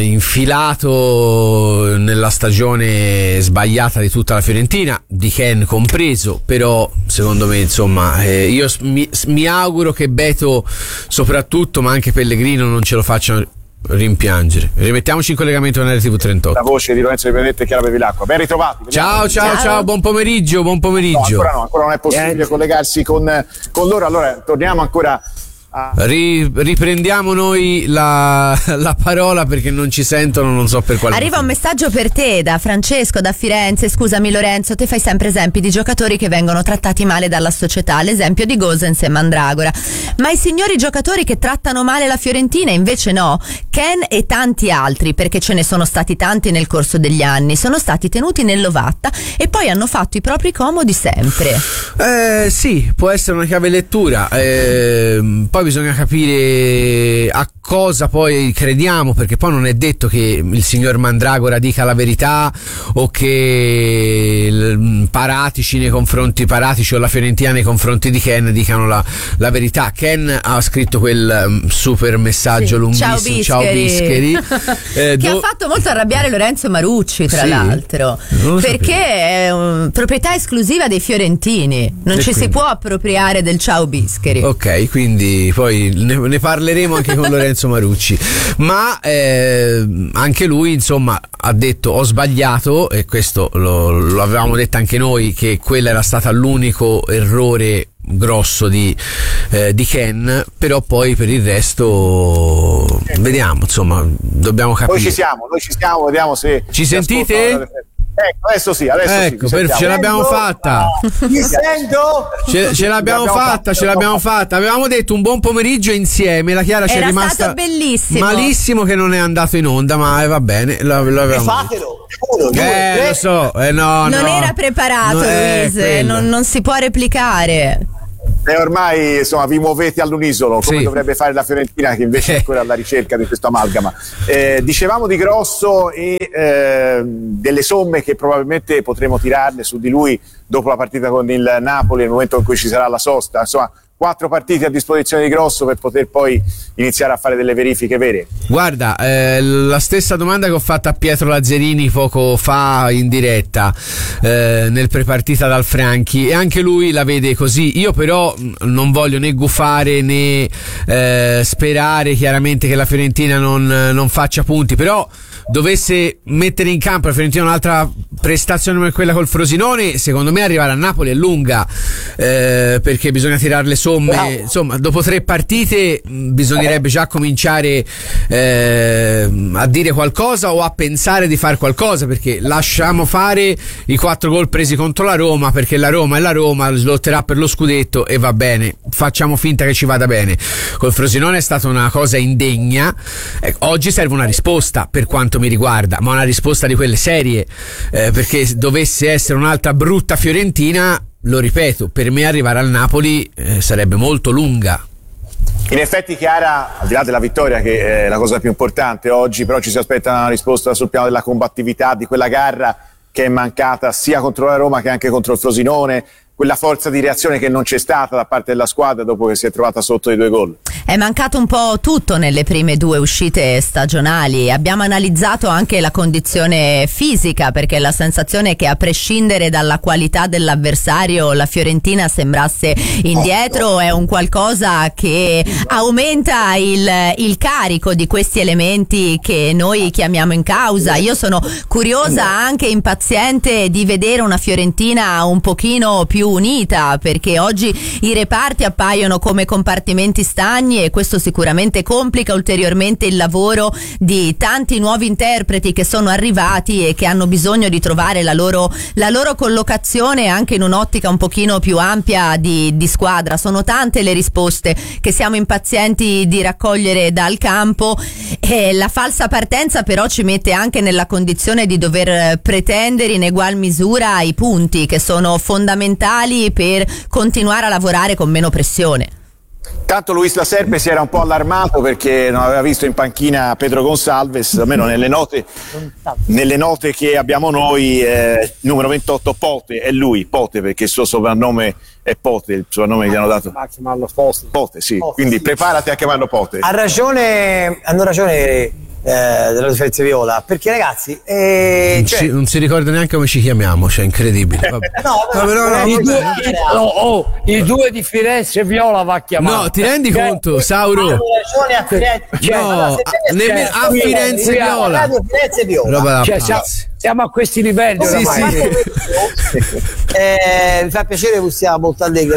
infilato nella stagione sbagliata di tutta la Fiorentina, di Ken compreso, però secondo me insomma eh, io mi, mi auguro che Beto soprattutto, ma anche Pellegrino, non ce lo facciano rimpiangere. Rimettiamoci in collegamento con R T V trentotto. La voce di Lorenzo Di Benedetto e Chiara Bevilacqua. Ben ritrovati. Ciao, ciao, ciao, ciao, buon pomeriggio, buon pomeriggio. No, ancora no, ancora non è possibile eh. collegarsi con, con loro. Allora torniamo ancora a... Ri, riprendiamo noi la, la parola, perché non ci sentono, non so per quale Arriva motivo. Un messaggio per te da Francesco da Firenze. Scusami Lorenzo, te fai sempre esempi di giocatori che vengono trattati male dalla società, l'esempio di Gosens e Mandragora, ma i signori giocatori che trattano male la Fiorentina invece no. Ken e tanti altri, perché ce ne sono stati tanti nel corso degli anni, sono stati tenuti nell'ovatta e poi hanno fatto i propri comodi sempre. Eh sì, può essere una chiave lettura. Eh, poi poi bisogna capire a cosa poi crediamo, perché poi non è detto che il signor Mandragora dica la verità o che Paratici nei confronti Paratici o la Fiorentina nei confronti di Ken dicano la, la verità. Ken ha scritto quel super messaggio sì, lunghissimo, ciao Bischeri, eh, che do... ha fatto molto arrabbiare Lorenzo Marucci, tra sì, l'altro, perché sapevo. È um, proprietà esclusiva dei fiorentini, non e ci quindi? si può appropriare del ciao Bischeri. Ok, quindi poi ne, ne parleremo anche con Lorenzo Marucci, ma eh, anche lui insomma ha detto ho sbagliato, e questo lo, lo avevamo detto anche noi, che quello era stato l'unico errore grosso di, eh, di Ken, però poi per il resto vediamo, insomma dobbiamo capire. Noi ci siamo, noi ci siamo, vediamo se ci sentite? Ecco, adesso sì, adesso ecco, sì, per, ce l'abbiamo fatta. Mi sento? Ce, ce l'abbiamo fatta, ce l'abbiamo fatta. Avevamo detto un buon pomeriggio insieme. La Chiara ci è rimasta bellissimo. malissimo che non è andato in onda, ma eh, va bene. Lo, lo e fatelo. Uno, due, eh, tre. lo so, eh, no, non no. era preparato, no, Luis, non, non si può replicare. E ormai insomma vi muovete all'unisono come sì. dovrebbe fare la Fiorentina, che invece è ancora alla ricerca di questo amalgama. Eh, dicevamo di Grosso e eh, delle somme che probabilmente potremo tirarne su di lui dopo la partita con il Napoli, nel momento in cui ci sarà la sosta. Insomma, quattro partite a disposizione di Grosso per poter poi iniziare a fare delle verifiche vere. Guarda, eh, la stessa domanda che ho fatto a Pietro Lazzarini poco fa in diretta eh, nel prepartita dal Franchi, e anche lui la vede così. Io però non voglio né gufare né eh, sperare chiaramente che la Fiorentina non, non faccia punti, però dovesse mettere in campo la Fiorentina un'altra prestazione come quella col Frosinone, secondo me arrivare a Napoli è lunga, eh, perché bisogna tirare le somme. Insomma, dopo tre partite mh, bisognerebbe già cominciare eh, a dire qualcosa o a pensare di fare qualcosa, perché lasciamo fare i quattro gol presi contro la Roma, perché la Roma è la Roma, lotterà per lo scudetto e va bene, facciamo finta che ci vada bene. Col Frosinone è stata una cosa indegna, eh, oggi serve una risposta per quanto mi riguarda, ma una risposta di quelle serie, eh, perché se dovesse essere un'altra brutta Fiorentina, lo ripeto, per me arrivare al Napoli eh, sarebbe molto lunga. In effetti, Chiara, al di là della vittoria, che è la cosa più importante oggi, però ci si aspetta una risposta sul piano della combattività di quella gara che è mancata sia contro la Roma che anche contro il Frosinone, quella forza di reazione che non c'è stata da parte della squadra dopo che si è trovata sotto i due gol. È mancato un po' tutto nelle prime due uscite stagionali. Abbiamo analizzato anche la condizione fisica, perché la sensazione è che a prescindere dalla qualità dell'avversario la Fiorentina sembrasse indietro, è un qualcosa che aumenta il, il carico di questi elementi che noi chiamiamo in causa. Io sono curiosa, anche impaziente, di vedere una Fiorentina un pochino più unita, perché oggi i reparti appaiono come compartimenti stagni, e questo sicuramente complica ulteriormente il lavoro di tanti nuovi interpreti che sono arrivati e che hanno bisogno di trovare la loro, la loro collocazione anche in un'ottica un pochino più ampia di, di squadra. Sono tante le risposte che siamo impazienti di raccogliere dal campo, e la falsa partenza però ci mette anche nella condizione di dover pretendere in egual misura i punti, che sono fondamentali per continuare a lavorare con meno pressione. Tanto Luis La Serpe si era un po' allarmato perché non aveva visto in panchina Pedro Gonçalves, almeno nelle note, nelle note che abbiamo noi, eh, numero ventotto Pote, è lui, Pote, perché il suo soprannome è Pote, il soprannome che gli hanno dato. Pote, sì, Pote, quindi sì. preparati a chiamarlo Pote. Ha ragione, hanno ragione eh, della difesa viola, perché ragazzi eh, non, cioè, si, non si ricorda neanche come ci chiamiamo, cioè incredibile. Vabbè. no, no, però, no, I, due, no, oh, i due di Firenze e Viola va chiamato. No, ti rendi cioè, conto, Sauro? hanno ragione a Firenze, Cioè, no, allora, nemmeno a qui, Firenze qui, Viola. Radio Firenze Viola. Roba da cioè, pazzi. siamo, siamo a questi livelli. Sì, oramai. sì. eh, mi fa piacere che sia molto allegro.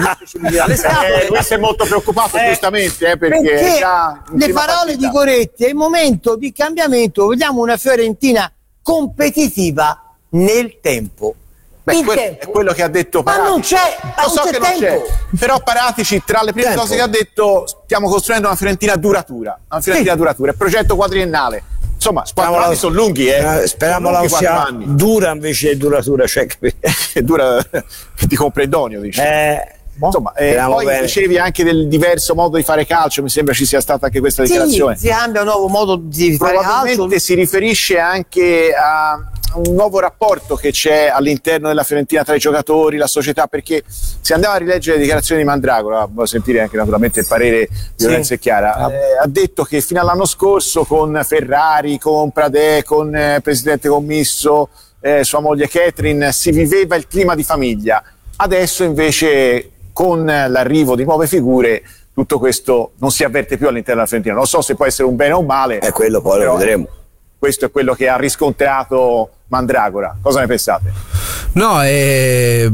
Eh, questo è molto preoccupato, Eh, giustamente, eh, perché, perché è già in le prima parole partita. di Coretti, è il momento di cambiamento, vediamo una Fiorentina competitiva nel tempo. Beh, Il quello, tempo. è quello che ha detto Ma Paratici. non c'è, ma Lo so non c'è che non tempo. c'è, però Paratici, tra le prime Tempo. cose che ha detto, stiamo costruendo una Fiorentina duratura, una Fiorentina Sì. duratura, è progetto quadriennale. Insomma, quattro anni sono lunghi, eh. Eh, speriamo Sono la lunghi quattro sia anni. dura invece di duratura, cioè, Che dura, che ti compra il donio, dici. eh, Insomma, eh, poi bene. dicevi anche del diverso modo di fare calcio, mi sembra ci sia stata anche questa Sì, dichiarazione. si cambia un nuovo modo di fare Probabilmente calcio. si riferisce anche a un nuovo rapporto che c'è all'interno della Fiorentina tra i giocatori, la società, perché se andiamo a rileggere le dichiarazioni di Mandragora, voglio sentire anche naturalmente il parere di Lorenzo e Chiara, eh, ha detto che fino all'anno scorso con Ferrari, con Pradè, con eh, Presidente Commisso, eh, sua moglie Catherine, si viveva il clima di famiglia. Adesso invece con l'arrivo di nuove figure tutto questo non si avverte più all'interno della Fiorentina. Non so se può essere un bene o un male. È quello, poi lo vedremo. Questo è quello che ha riscontrato Mandragora. Cosa ne pensate? No, eh,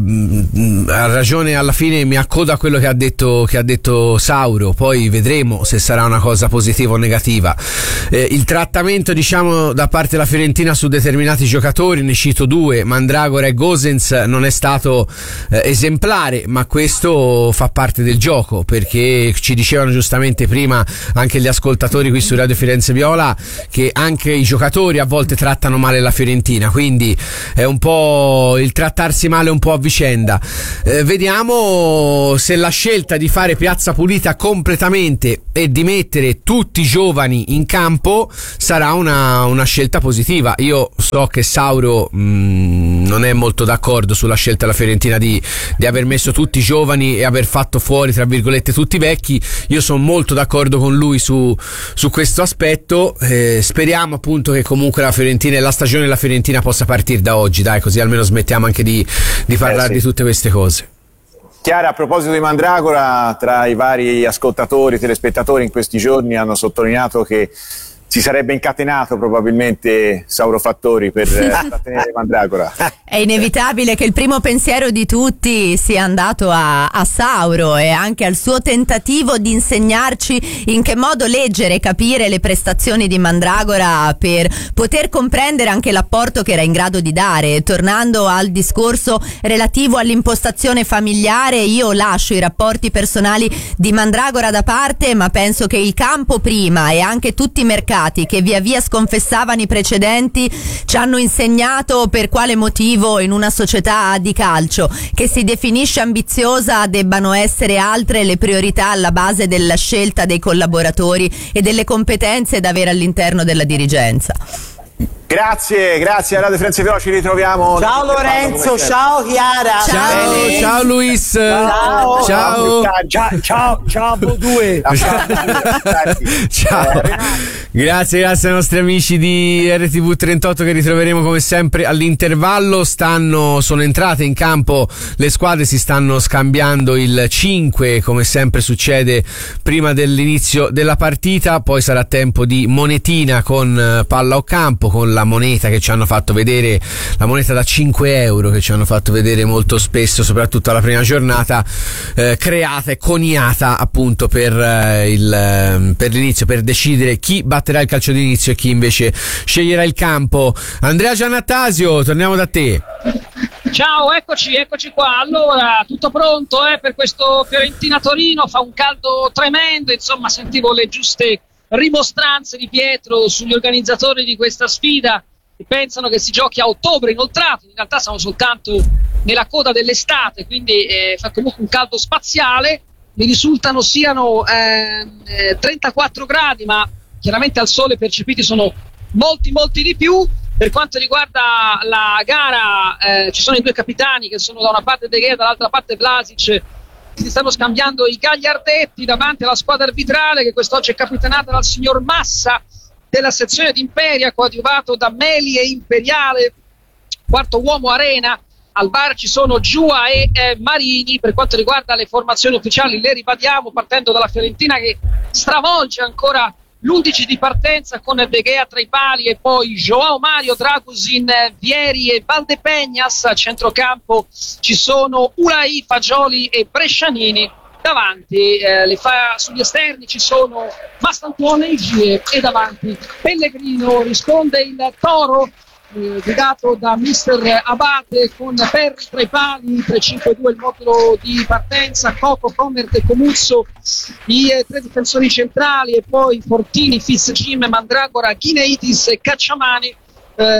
ha ragione, alla fine mi accodo a quello che ha detto, che ha detto Sauro, poi vedremo se sarà una cosa positiva o negativa. Eh, il trattamento, diciamo, da parte della Fiorentina su determinati giocatori, ne cito due, Mandragora e Gosens, non è stato eh, esemplare, ma questo fa parte del gioco, perché ci dicevano giustamente prima anche gli ascoltatori qui su Radio Firenze Viola che anche i giocatori a volte trattano male la Fiorentina, quindi è un po' il trattarsi male un po' a vicenda. Eh, vediamo se la scelta di fare piazza pulita completamente e di mettere tutti i giovani in campo sarà una, una scelta positiva. Io so che Sauro mh, non è molto d'accordo sulla scelta della Fiorentina di, di aver messo tutti i giovani e aver fatto fuori, tra virgolette, tutti i vecchi. Io sono molto d'accordo con lui su, su questo aspetto. Eh, speriamo appunto che comunque la Fiorentina e la stagione della Fiorentina possa partire da oggi, dai, così almeno smettiamo anche di, di parlare eh sì. di tutte queste cose. Chiara, a proposito di Mandragora, tra i vari ascoltatori, telespettatori in questi giorni hanno sottolineato che si sarebbe incatenato probabilmente Sauro Fattori per trattenere Mandragora. È inevitabile che il primo pensiero di tutti sia andato a, a Sauro e anche al suo tentativo di insegnarci in che modo leggere e capire le prestazioni di Mandragora per poter comprendere anche l'apporto che era in grado di dare. Tornando al discorso relativo all'impostazione familiare, io lascio i rapporti personali di Mandragora da parte, ma penso che il campo prima e anche tutti i mercati che via via sconfessavano i precedenti ci hanno insegnato per quale motivo in una società di calcio che si definisce ambiziosa debbano essere altre le priorità alla base della scelta dei collaboratori e delle competenze da avere all'interno della dirigenza. Grazie, grazie a Radio Firenze Viola, ci ritroviamo. Ciao Lorenzo, ciao Chiara. Ciao, Bene. ciao Luis. Ciao. Ciao. Ciao, ciao, ciao, due. Ciao. Grazie, grazie ai nostri amici di R T V trentotto che ritroveremo come sempre all'intervallo. Stanno, sono entrate in campo le squadre, si stanno scambiando il cinque come sempre succede prima dell'inizio della partita, poi sarà tempo di monetina con palla o campo, con la moneta che ci hanno fatto vedere, la moneta da cinque euro che ci hanno fatto vedere molto spesso, soprattutto alla prima giornata, eh, creata e coniata appunto per, eh, il, per l'inizio, per decidere chi batterà il calcio d'inizio e chi invece sceglierà il campo. Andrea Giannattasio, torniamo da te. Ciao, eccoci, eccoci qua. Allora, tutto pronto eh, per questo Fiorentina-Torino, fa un caldo tremendo, insomma sentivo le giuste rimostranze di Pietro sugli organizzatori di questa sfida che pensano che si giochi a ottobre inoltrato, in realtà siamo soltanto nella coda dell'estate, quindi eh, fa comunque un caldo spaziale. Mi risultano siano eh, eh, trentaquattro gradi, ma chiaramente al sole percepiti sono molti molti di più. Per quanto riguarda la gara, eh, ci sono i due capitani che sono da una parte De Gea, dall'altra parte Vlasic, si stanno scambiando i gagliardetti davanti alla squadra arbitrale che quest'oggi è capitanata dal signor Massa della sezione di Imperia, coadiuvato da Meli e Imperiale, quarto uomo Arena. Al bar ci sono Giua e eh, Marini. Per quanto riguarda le formazioni ufficiali le ribadiamo, partendo dalla Fiorentina che stravolge ancora l'undici di partenza con De Gea tra i pali e poi Joao Mario, Dragusin, Vieri e Valdepeñas. A centrocampo ci sono Ulai, Fagioli e Brescianini. Davanti eh, le fa, sugli esterni ci sono Mastantuone e Gie, e davanti Pellegrino. Risponde il Toro eh, guidato da mister Abate con Perri tra i pali, tre cinque due il modulo di partenza, Coco, Comert e Comuzzo i eh, tre difensori centrali, e poi Fortini, Fitzjim, Mandragora, Ghineitis e Cacciamani. Eh,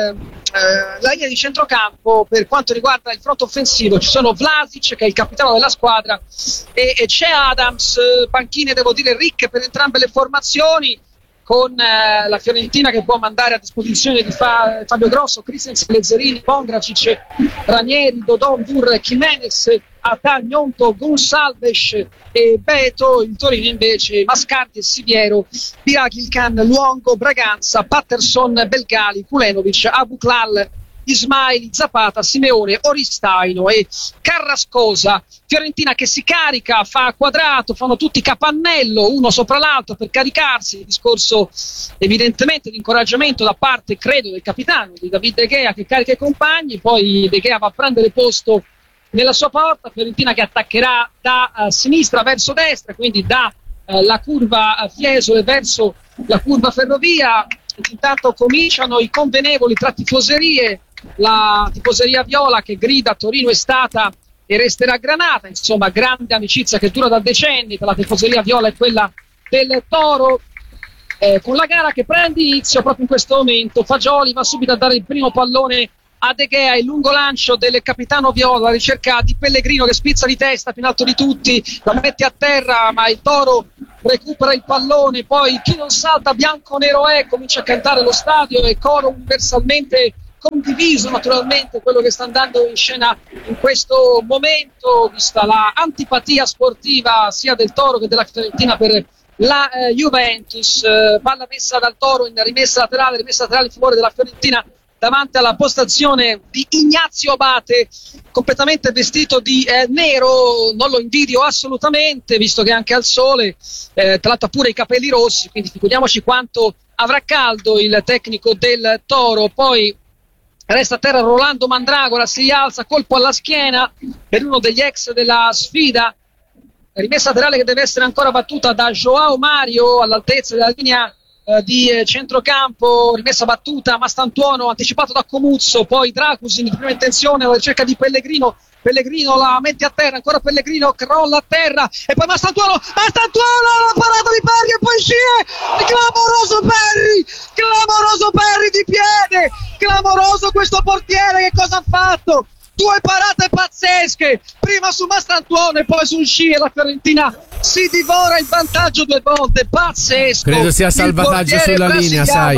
la linea di centrocampo per quanto riguarda il fronte offensivo ci sono Vlasic, che è il capitano della squadra, e, e c'è Adams, panchine devo dire ricche per entrambe le formazioni, con eh, la Fiorentina che può mandare a disposizione di Fa- Fabio Grosso, Christensen, Lezzerini, Pongracic, Ranieri, Dodon, Burr, Jimenez, Atà, Gnonto, Gonsalves e Beto. Il Torino invece Mascardi e Siviero, Biraghilkan, Luongo, Braganza, Patterson, Belgali, Kulenovic, Abuklal, Ismaili, Zapata, Simeone, Oristaino e Carrascosa. Fiorentina che si carica, fa quadrato, fanno tutti capannello uno sopra l'altro per caricarsi. Discorso evidentemente di incoraggiamento da parte, credo, del capitano di David De Gea, che carica i compagni. Poi De Gea va a prendere posto nella sua porta. Fiorentina che attaccherà da uh, sinistra verso destra, quindi da uh, la curva uh, Fiesole verso la curva Ferrovia. Intanto cominciano i convenevoli tra tifoserie, la tifoseria viola che grida Torino è stata e resterà Granata, insomma grande amicizia che dura da decenni tra la tifoseria viola e quella del Toro, eh, con la gara che prende inizio proprio in questo momento. Fagioli va subito a dare il primo pallone a De Gea, il lungo lancio del capitano viola, la ricerca di Pellegrino che spizza di testa più in alto di tutti, la mette a terra ma il Toro recupera il pallone. Poi chi non salta bianco nero è, comincia a cantare lo stadio e coro universalmente condiviso naturalmente quello che sta andando in scena in questo momento, vista la antipatia sportiva sia del Toro che della Fiorentina per la eh, Juventus. Eh, palla messa dal Toro in rimessa laterale, rimessa laterale in favore della Fiorentina davanti alla postazione di Ignazio Abate, completamente vestito di eh, nero. Non lo invidio assolutamente, visto che anche al sole, eh, tra l'altro ha pure i capelli rossi, quindi figuriamoci quanto avrà caldo il tecnico del Toro. Poi resta a terra Rolando Mandragora, si rialza, colpo alla schiena per uno degli ex della sfida. Rimessa laterale che deve essere ancora battuta da Joao Mario all'altezza della linea eh, di eh, centrocampo. Rimessa battuta, Mastantuono anticipato da Comuzzo, poi Dracusin di prima intenzione, la ricerca di Pellegrino. Pellegrino la mette a terra, ancora Pellegrino crolla a terra e poi Mastantuono, Mastantuono la parata di Perri e poi Scie, clamoroso Perri, clamoroso Perri di piede, clamoroso questo portiere, che cosa ha fatto? Due parate pazzesche, prima su Mastantuono e poi su Scie. La Fiorentina si divora il vantaggio due volte, pazzesco. Credo sia salvataggio sulla linea, sai.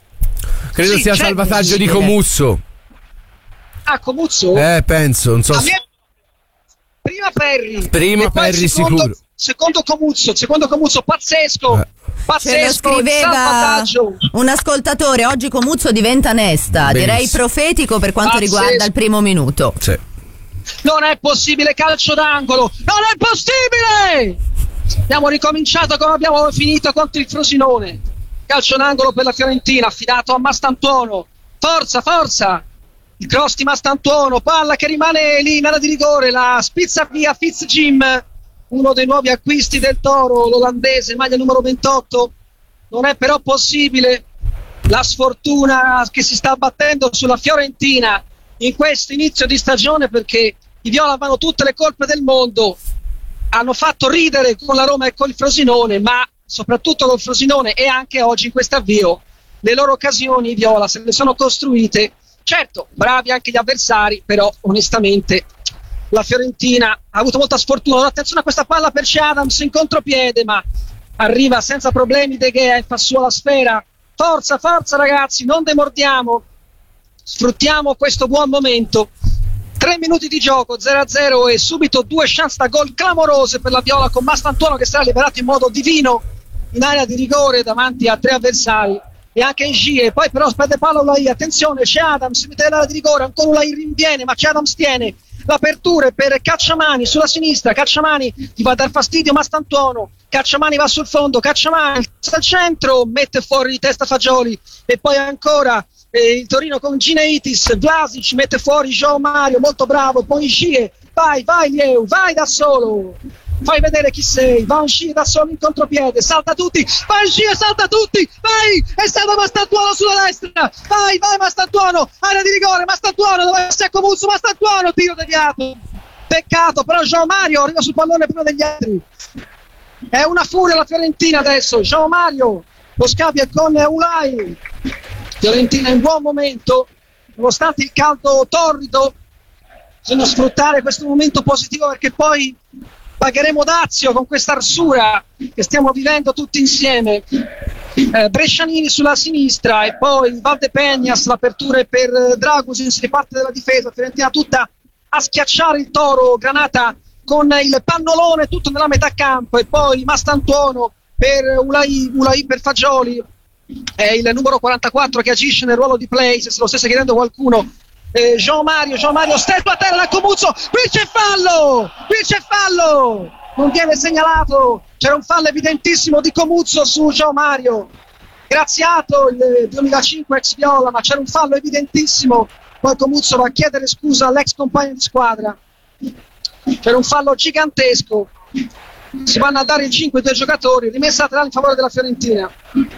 Credo sì, sia salvataggio di Comuzzo. Ah, Comuzzo? Eh, penso, non so. A me... Prima Perri. Prima e poi Perri secondo, sicuro. Secondo Comuzzo, secondo Comuzzo, pazzesco. Eh. Ce lo Pazzesco, scriveva un ascoltatore, oggi Comuzzo diventa Nesta. Benissimo. Direi profetico per quanto Pazzesco. riguarda il primo minuto. Sì. Non è possibile, calcio d'angolo, non è possibile! Abbiamo ricominciato come abbiamo finito contro il Frosinone. Calcio d'angolo per la Fiorentina, affidato a Mastantuono. Forza, forza! Il cross di Mastantuono, palla che rimane lì in area di rigore, la spizza via Fitzjim, uno dei nuovi acquisti del Toro, l'olandese, maglia numero ventotto. Non è però possibile la sfortuna che si sta abbattendo sulla Fiorentina in questo inizio di stagione, perché i viola vanno tutte le colpe del mondo, hanno fatto ridere con la Roma e con il Frosinone, ma soprattutto col Frosinone, e anche oggi in questo avvio le loro occasioni i viola se le sono costruite. Certo, bravi anche gli avversari, però onestamente la Fiorentina ha avuto molta sfortuna. Attenzione a questa palla per Shea Adams in contropiede, ma arriva senza problemi De Gea e fa sua la sfera. Forza, forza ragazzi, non demordiamo, sfruttiamo questo buon momento. Tre minuti di gioco, zero a zero, e subito due chance da gol clamorose per la viola, con Mastantuono che sarà liberato in modo divino in area di rigore davanti a tre avversari, e anche in Gie. Poi però spende palla Ulai, attenzione, c'è Adams, mette l'area di rigore, ancora Ulai rinviene, ma c'è Adams, tiene l'apertura per Cacciamani sulla sinistra. Cacciamani gli va a dar fastidio Mastantuono, Cacciamani va sul fondo, Cacciamani al centro, mette fuori di testa Fagioli, e poi ancora eh, il Torino con Gineitis, Vlasic mette fuori Joao Mario, molto bravo, poi Gie, vai, vai Lieu, vai da solo, fai vedere chi sei, va Gie da solo in contropiede, salta tutti, vai Gie, salta tutti, vai, è stato Mastantuono sulla destra, vai, vai Mastantuono, area di rigore, Mastantuono, dove c'è Comuzzo, Mastantuono, tiro deviato, peccato, però Joao Mario arriva sul pallone prima degli altri, è una furia la Fiorentina adesso. Joao Mario, lo scambio è con Ulai, Fiorentina in buon momento, nonostante il caldo torrido, bisogna sfruttare questo momento positivo, perché poi pagheremo dazio con questa arsura che stiamo vivendo tutti insieme. Eh, Brescianini sulla sinistra e poi Valdepeñas, l'apertura è per Dragusin, si riparte della difesa, Fiorentina tutta a schiacciare il Toro, Granata con il pannolone tutto nella metà campo e poi Mastantuono per Ulai, Ulai per Fagioli, è il numero quarantaquattro che agisce nel ruolo di play, se se lo stesse chiedendo qualcuno. eh, Jean Mario, Jean Mario stretto a terra dal Comuzzo, qui c'è fallo, qui c'è fallo, non viene segnalato, c'era un fallo evidentissimo di Comuzzo su Jean Mario, Graziato il duemilacinque ex Viola, ma c'era un fallo evidentissimo, poi Comuzzo va a chiedere scusa all'ex compagno di squadra, c'era un fallo gigantesco, si vanno a dare il cinque due giocatori, rimessa laterale in favore della Fiorentina,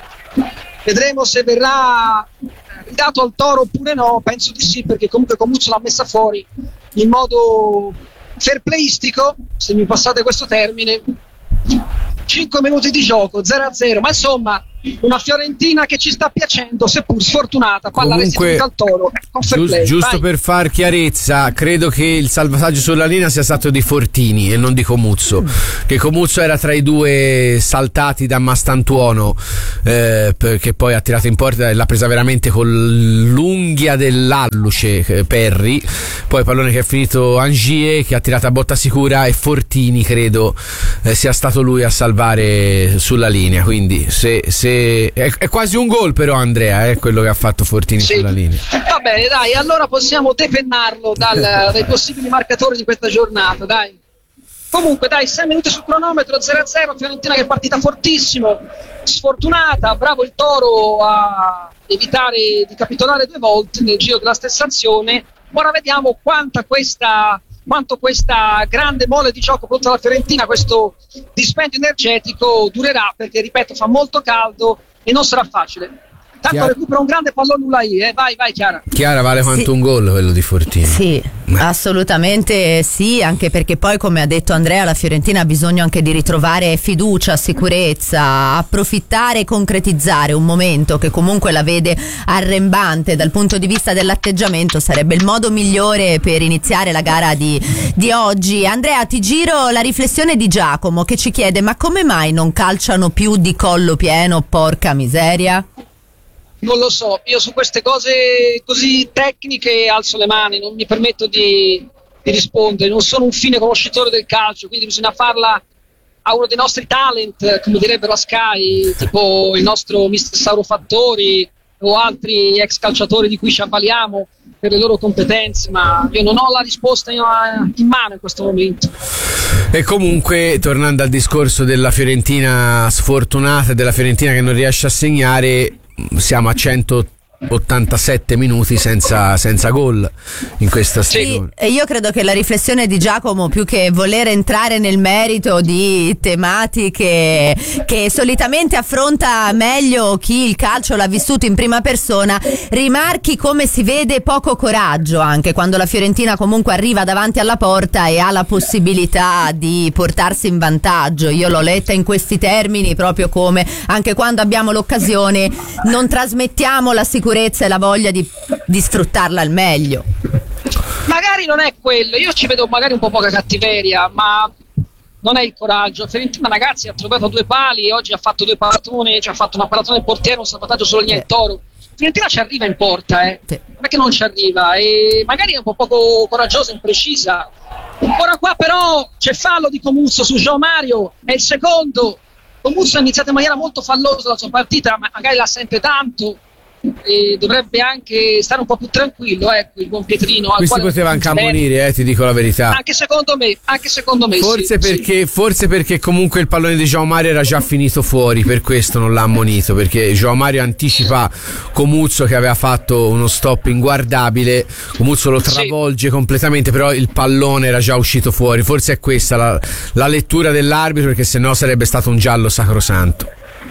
vedremo se verrà ridato al Toro oppure no, penso di sì, perché comunque Comuzzo l'ha messa fuori in modo fair playistico, se mi passate questo termine. Cinque minuti di gioco, zero a zero, ma insomma una Fiorentina che ci sta piacendo, seppur sfortunata, palla restituita al Toro, con fair play. Giusto per far chiarezza, credo che il salvataggio sulla linea sia stato di Fortini e non di Comuzzo, che Comuzzo era tra i due saltati da Mastantuono, eh, che poi ha tirato in porta e l'ha presa veramente con l'unghia dell'alluce, eh, Perri, poi pallone che è finito Angier che ha tirato a botta sicura e Fortini credo eh, sia stato lui a salvare sulla linea, quindi se, se è, è quasi un gol però Andrea, è eh, quello che ha fatto Fortini sì. Sulla linea. Va bene, dai, allora possiamo depennarlo dal, dai possibili marcatori di questa giornata, dai. Comunque dai, sei minuti sul cronometro, zero a zero, Fiorentina che è partita fortissimo, sfortunata, bravo il Toro a evitare di capitolare due volte nel giro della stessa azione. Ora vediamo quanta questa quanto questa grande mole di gioco contro la Fiorentina, questo dispendio energetico durerà, perché ripeto fa molto caldo e non sarà facile. Tanto Chiara. Recupera un grande pallone Ulai, eh? vai vai Chiara. Chiara vale quanto sì. Un gol quello di Fortini. Sì, assolutamente sì, anche perché poi come ha detto Andrea la Fiorentina ha bisogno anche di ritrovare fiducia, sicurezza, approfittare e concretizzare un momento che comunque la vede arrembante dal punto di vista dell'atteggiamento, sarebbe il modo migliore per iniziare la gara di, di oggi. Andrea, ti giro la riflessione di Giacomo che ci chiede: ma come mai non calciano più di collo pieno, porca miseria? Non lo so, io su queste cose così tecniche alzo le mani, non mi permetto di, di rispondere, non sono un fine conoscitore del calcio, quindi bisogna farla a uno dei nostri talent, come direbbero a Sky, tipo il nostro mister Sauro Fattori o altri ex calciatori di cui ci avvaliamo per le loro competenze, ma io non ho la risposta in mano in questo momento. E comunque, tornando al discorso della Fiorentina sfortunata, della Fiorentina che non riesce a segnare, siamo a centottantasette minuti senza, senza gol in questa stagione. Sì, e io credo che la riflessione di Giacomo, più che voler entrare nel merito di tematiche che solitamente affronta meglio chi il calcio l'ha vissuto in prima persona, rimarchi come si vede poco coraggio anche quando la Fiorentina comunque arriva davanti alla porta e ha la possibilità di portarsi in vantaggio. Io l'ho letta in questi termini, proprio come anche quando abbiamo l'occasione non trasmettiamo la sicurezza e la voglia di, di sfruttarla al meglio. Magari non è quello, io ci vedo magari un po' poca cattiveria, ma non è il coraggio. Fiorentina ragazzi ha trovato due pali, oggi ha fatto due paratone, cioè ha fatto una paratone del portiere, un salvataggio solo linea del Toro. Fiorentina ci arriva in porta, eh. Sì. Non è che non ci arriva, e magari è un po' poco coraggiosa, imprecisa. Ora qua però c'è fallo di Comuzzo su Jean Mario, è il secondo. Comuzzo ha iniziato in maniera molto fallosa la sua partita, ma magari la sente tanto e dovrebbe anche stare un po' più tranquillo, ecco, il buon Pietrino. Qui si poteva anche ammonire, eh, ti dico la verità. Anche secondo me, anche secondo me. Forse sì, perché sì. forse perché comunque il pallone di João Mario era già finito fuori, per questo non l'ha ammonito, perché João Mario anticipa Comuzzo che aveva fatto uno stop inguardabile, Comuzzo lo travolge sì. completamente, però il pallone era già uscito fuori. Forse è questa la, la lettura dell'arbitro, perché sennò sarebbe stato un giallo sacrosanto.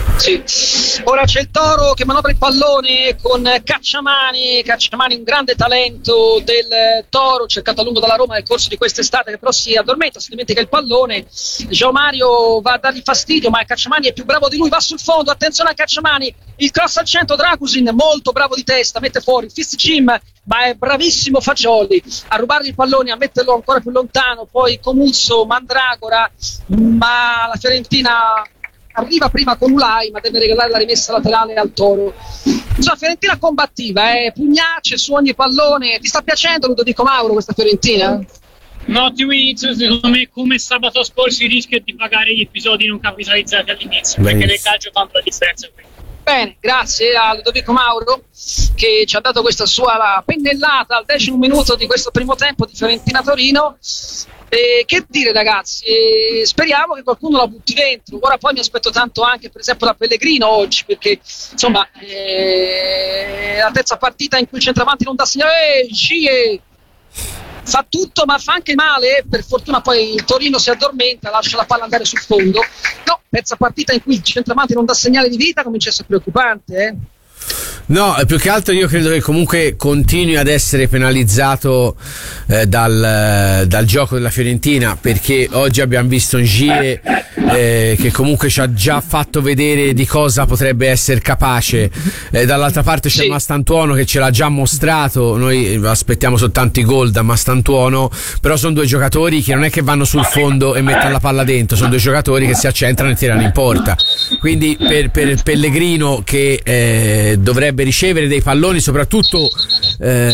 Sì. Ora c'è il Toro che manovra il pallone con Cacciamani. Cacciamani, un grande talento del Toro, cercato a lungo dalla Roma nel corso di quest'estate, che però si addormenta, si dimentica il pallone. Gio Mario va a dargli fastidio, ma Cacciamani è più bravo di lui, va sul fondo, attenzione a Cacciamani, il cross al centro, Dragusin molto bravo di testa, mette fuori Fist Jim, ma è bravissimo Fagioli a rubargli il pallone, a metterlo ancora più lontano, poi Comuzzo, Mandragora, ma la Fiorentina arriva prima con Ulai, ma deve regalare la rimessa laterale al Toro. Insomma, Fiorentina combattiva, eh? Pugnace su ogni pallone. Ti sta piacendo, Ludovico Mauro, questa Fiorentina? Un ottimo inizio, secondo me, come sabato scorso si rischia di pagare gli episodi non capitalizzati all'inizio, perché nel calcio fanno la differenza. Bene, grazie a Ludovico Mauro che ci ha dato questa sua pennellata al decimo minuto di questo primo tempo di Fiorentina-Torino. Eh, che dire, ragazzi, eh, speriamo che qualcuno la butti dentro. Ora poi mi aspetto tanto anche per esempio da Pellegrino oggi, perché insomma eh, la terza partita in cui il centravanti non dà segnale, eh, Gie fa tutto ma fa anche male. Per fortuna poi il Torino si addormenta, lascia la palla andare sul fondo. No, terza partita in cui il centravanti non dà segnale di vita, comincia a essere preoccupante, eh. No, più che altro io credo che comunque continui ad essere penalizzato eh, dal, dal gioco della Fiorentina, perché oggi abbiamo visto un Gie eh, che comunque ci ha già fatto vedere di cosa potrebbe essere capace, eh, dall'altra parte c'è sì. Mastantuono che ce l'ha già mostrato. Noi aspettiamo soltanto i gol da Mastantuono, però sono due giocatori che non è che vanno sul fondo e mettono la palla dentro, sono due giocatori che si accentrano e tirano in porta. Quindi per, per Pellegrino che eh, dovrebbe ricevere dei palloni soprattutto eh,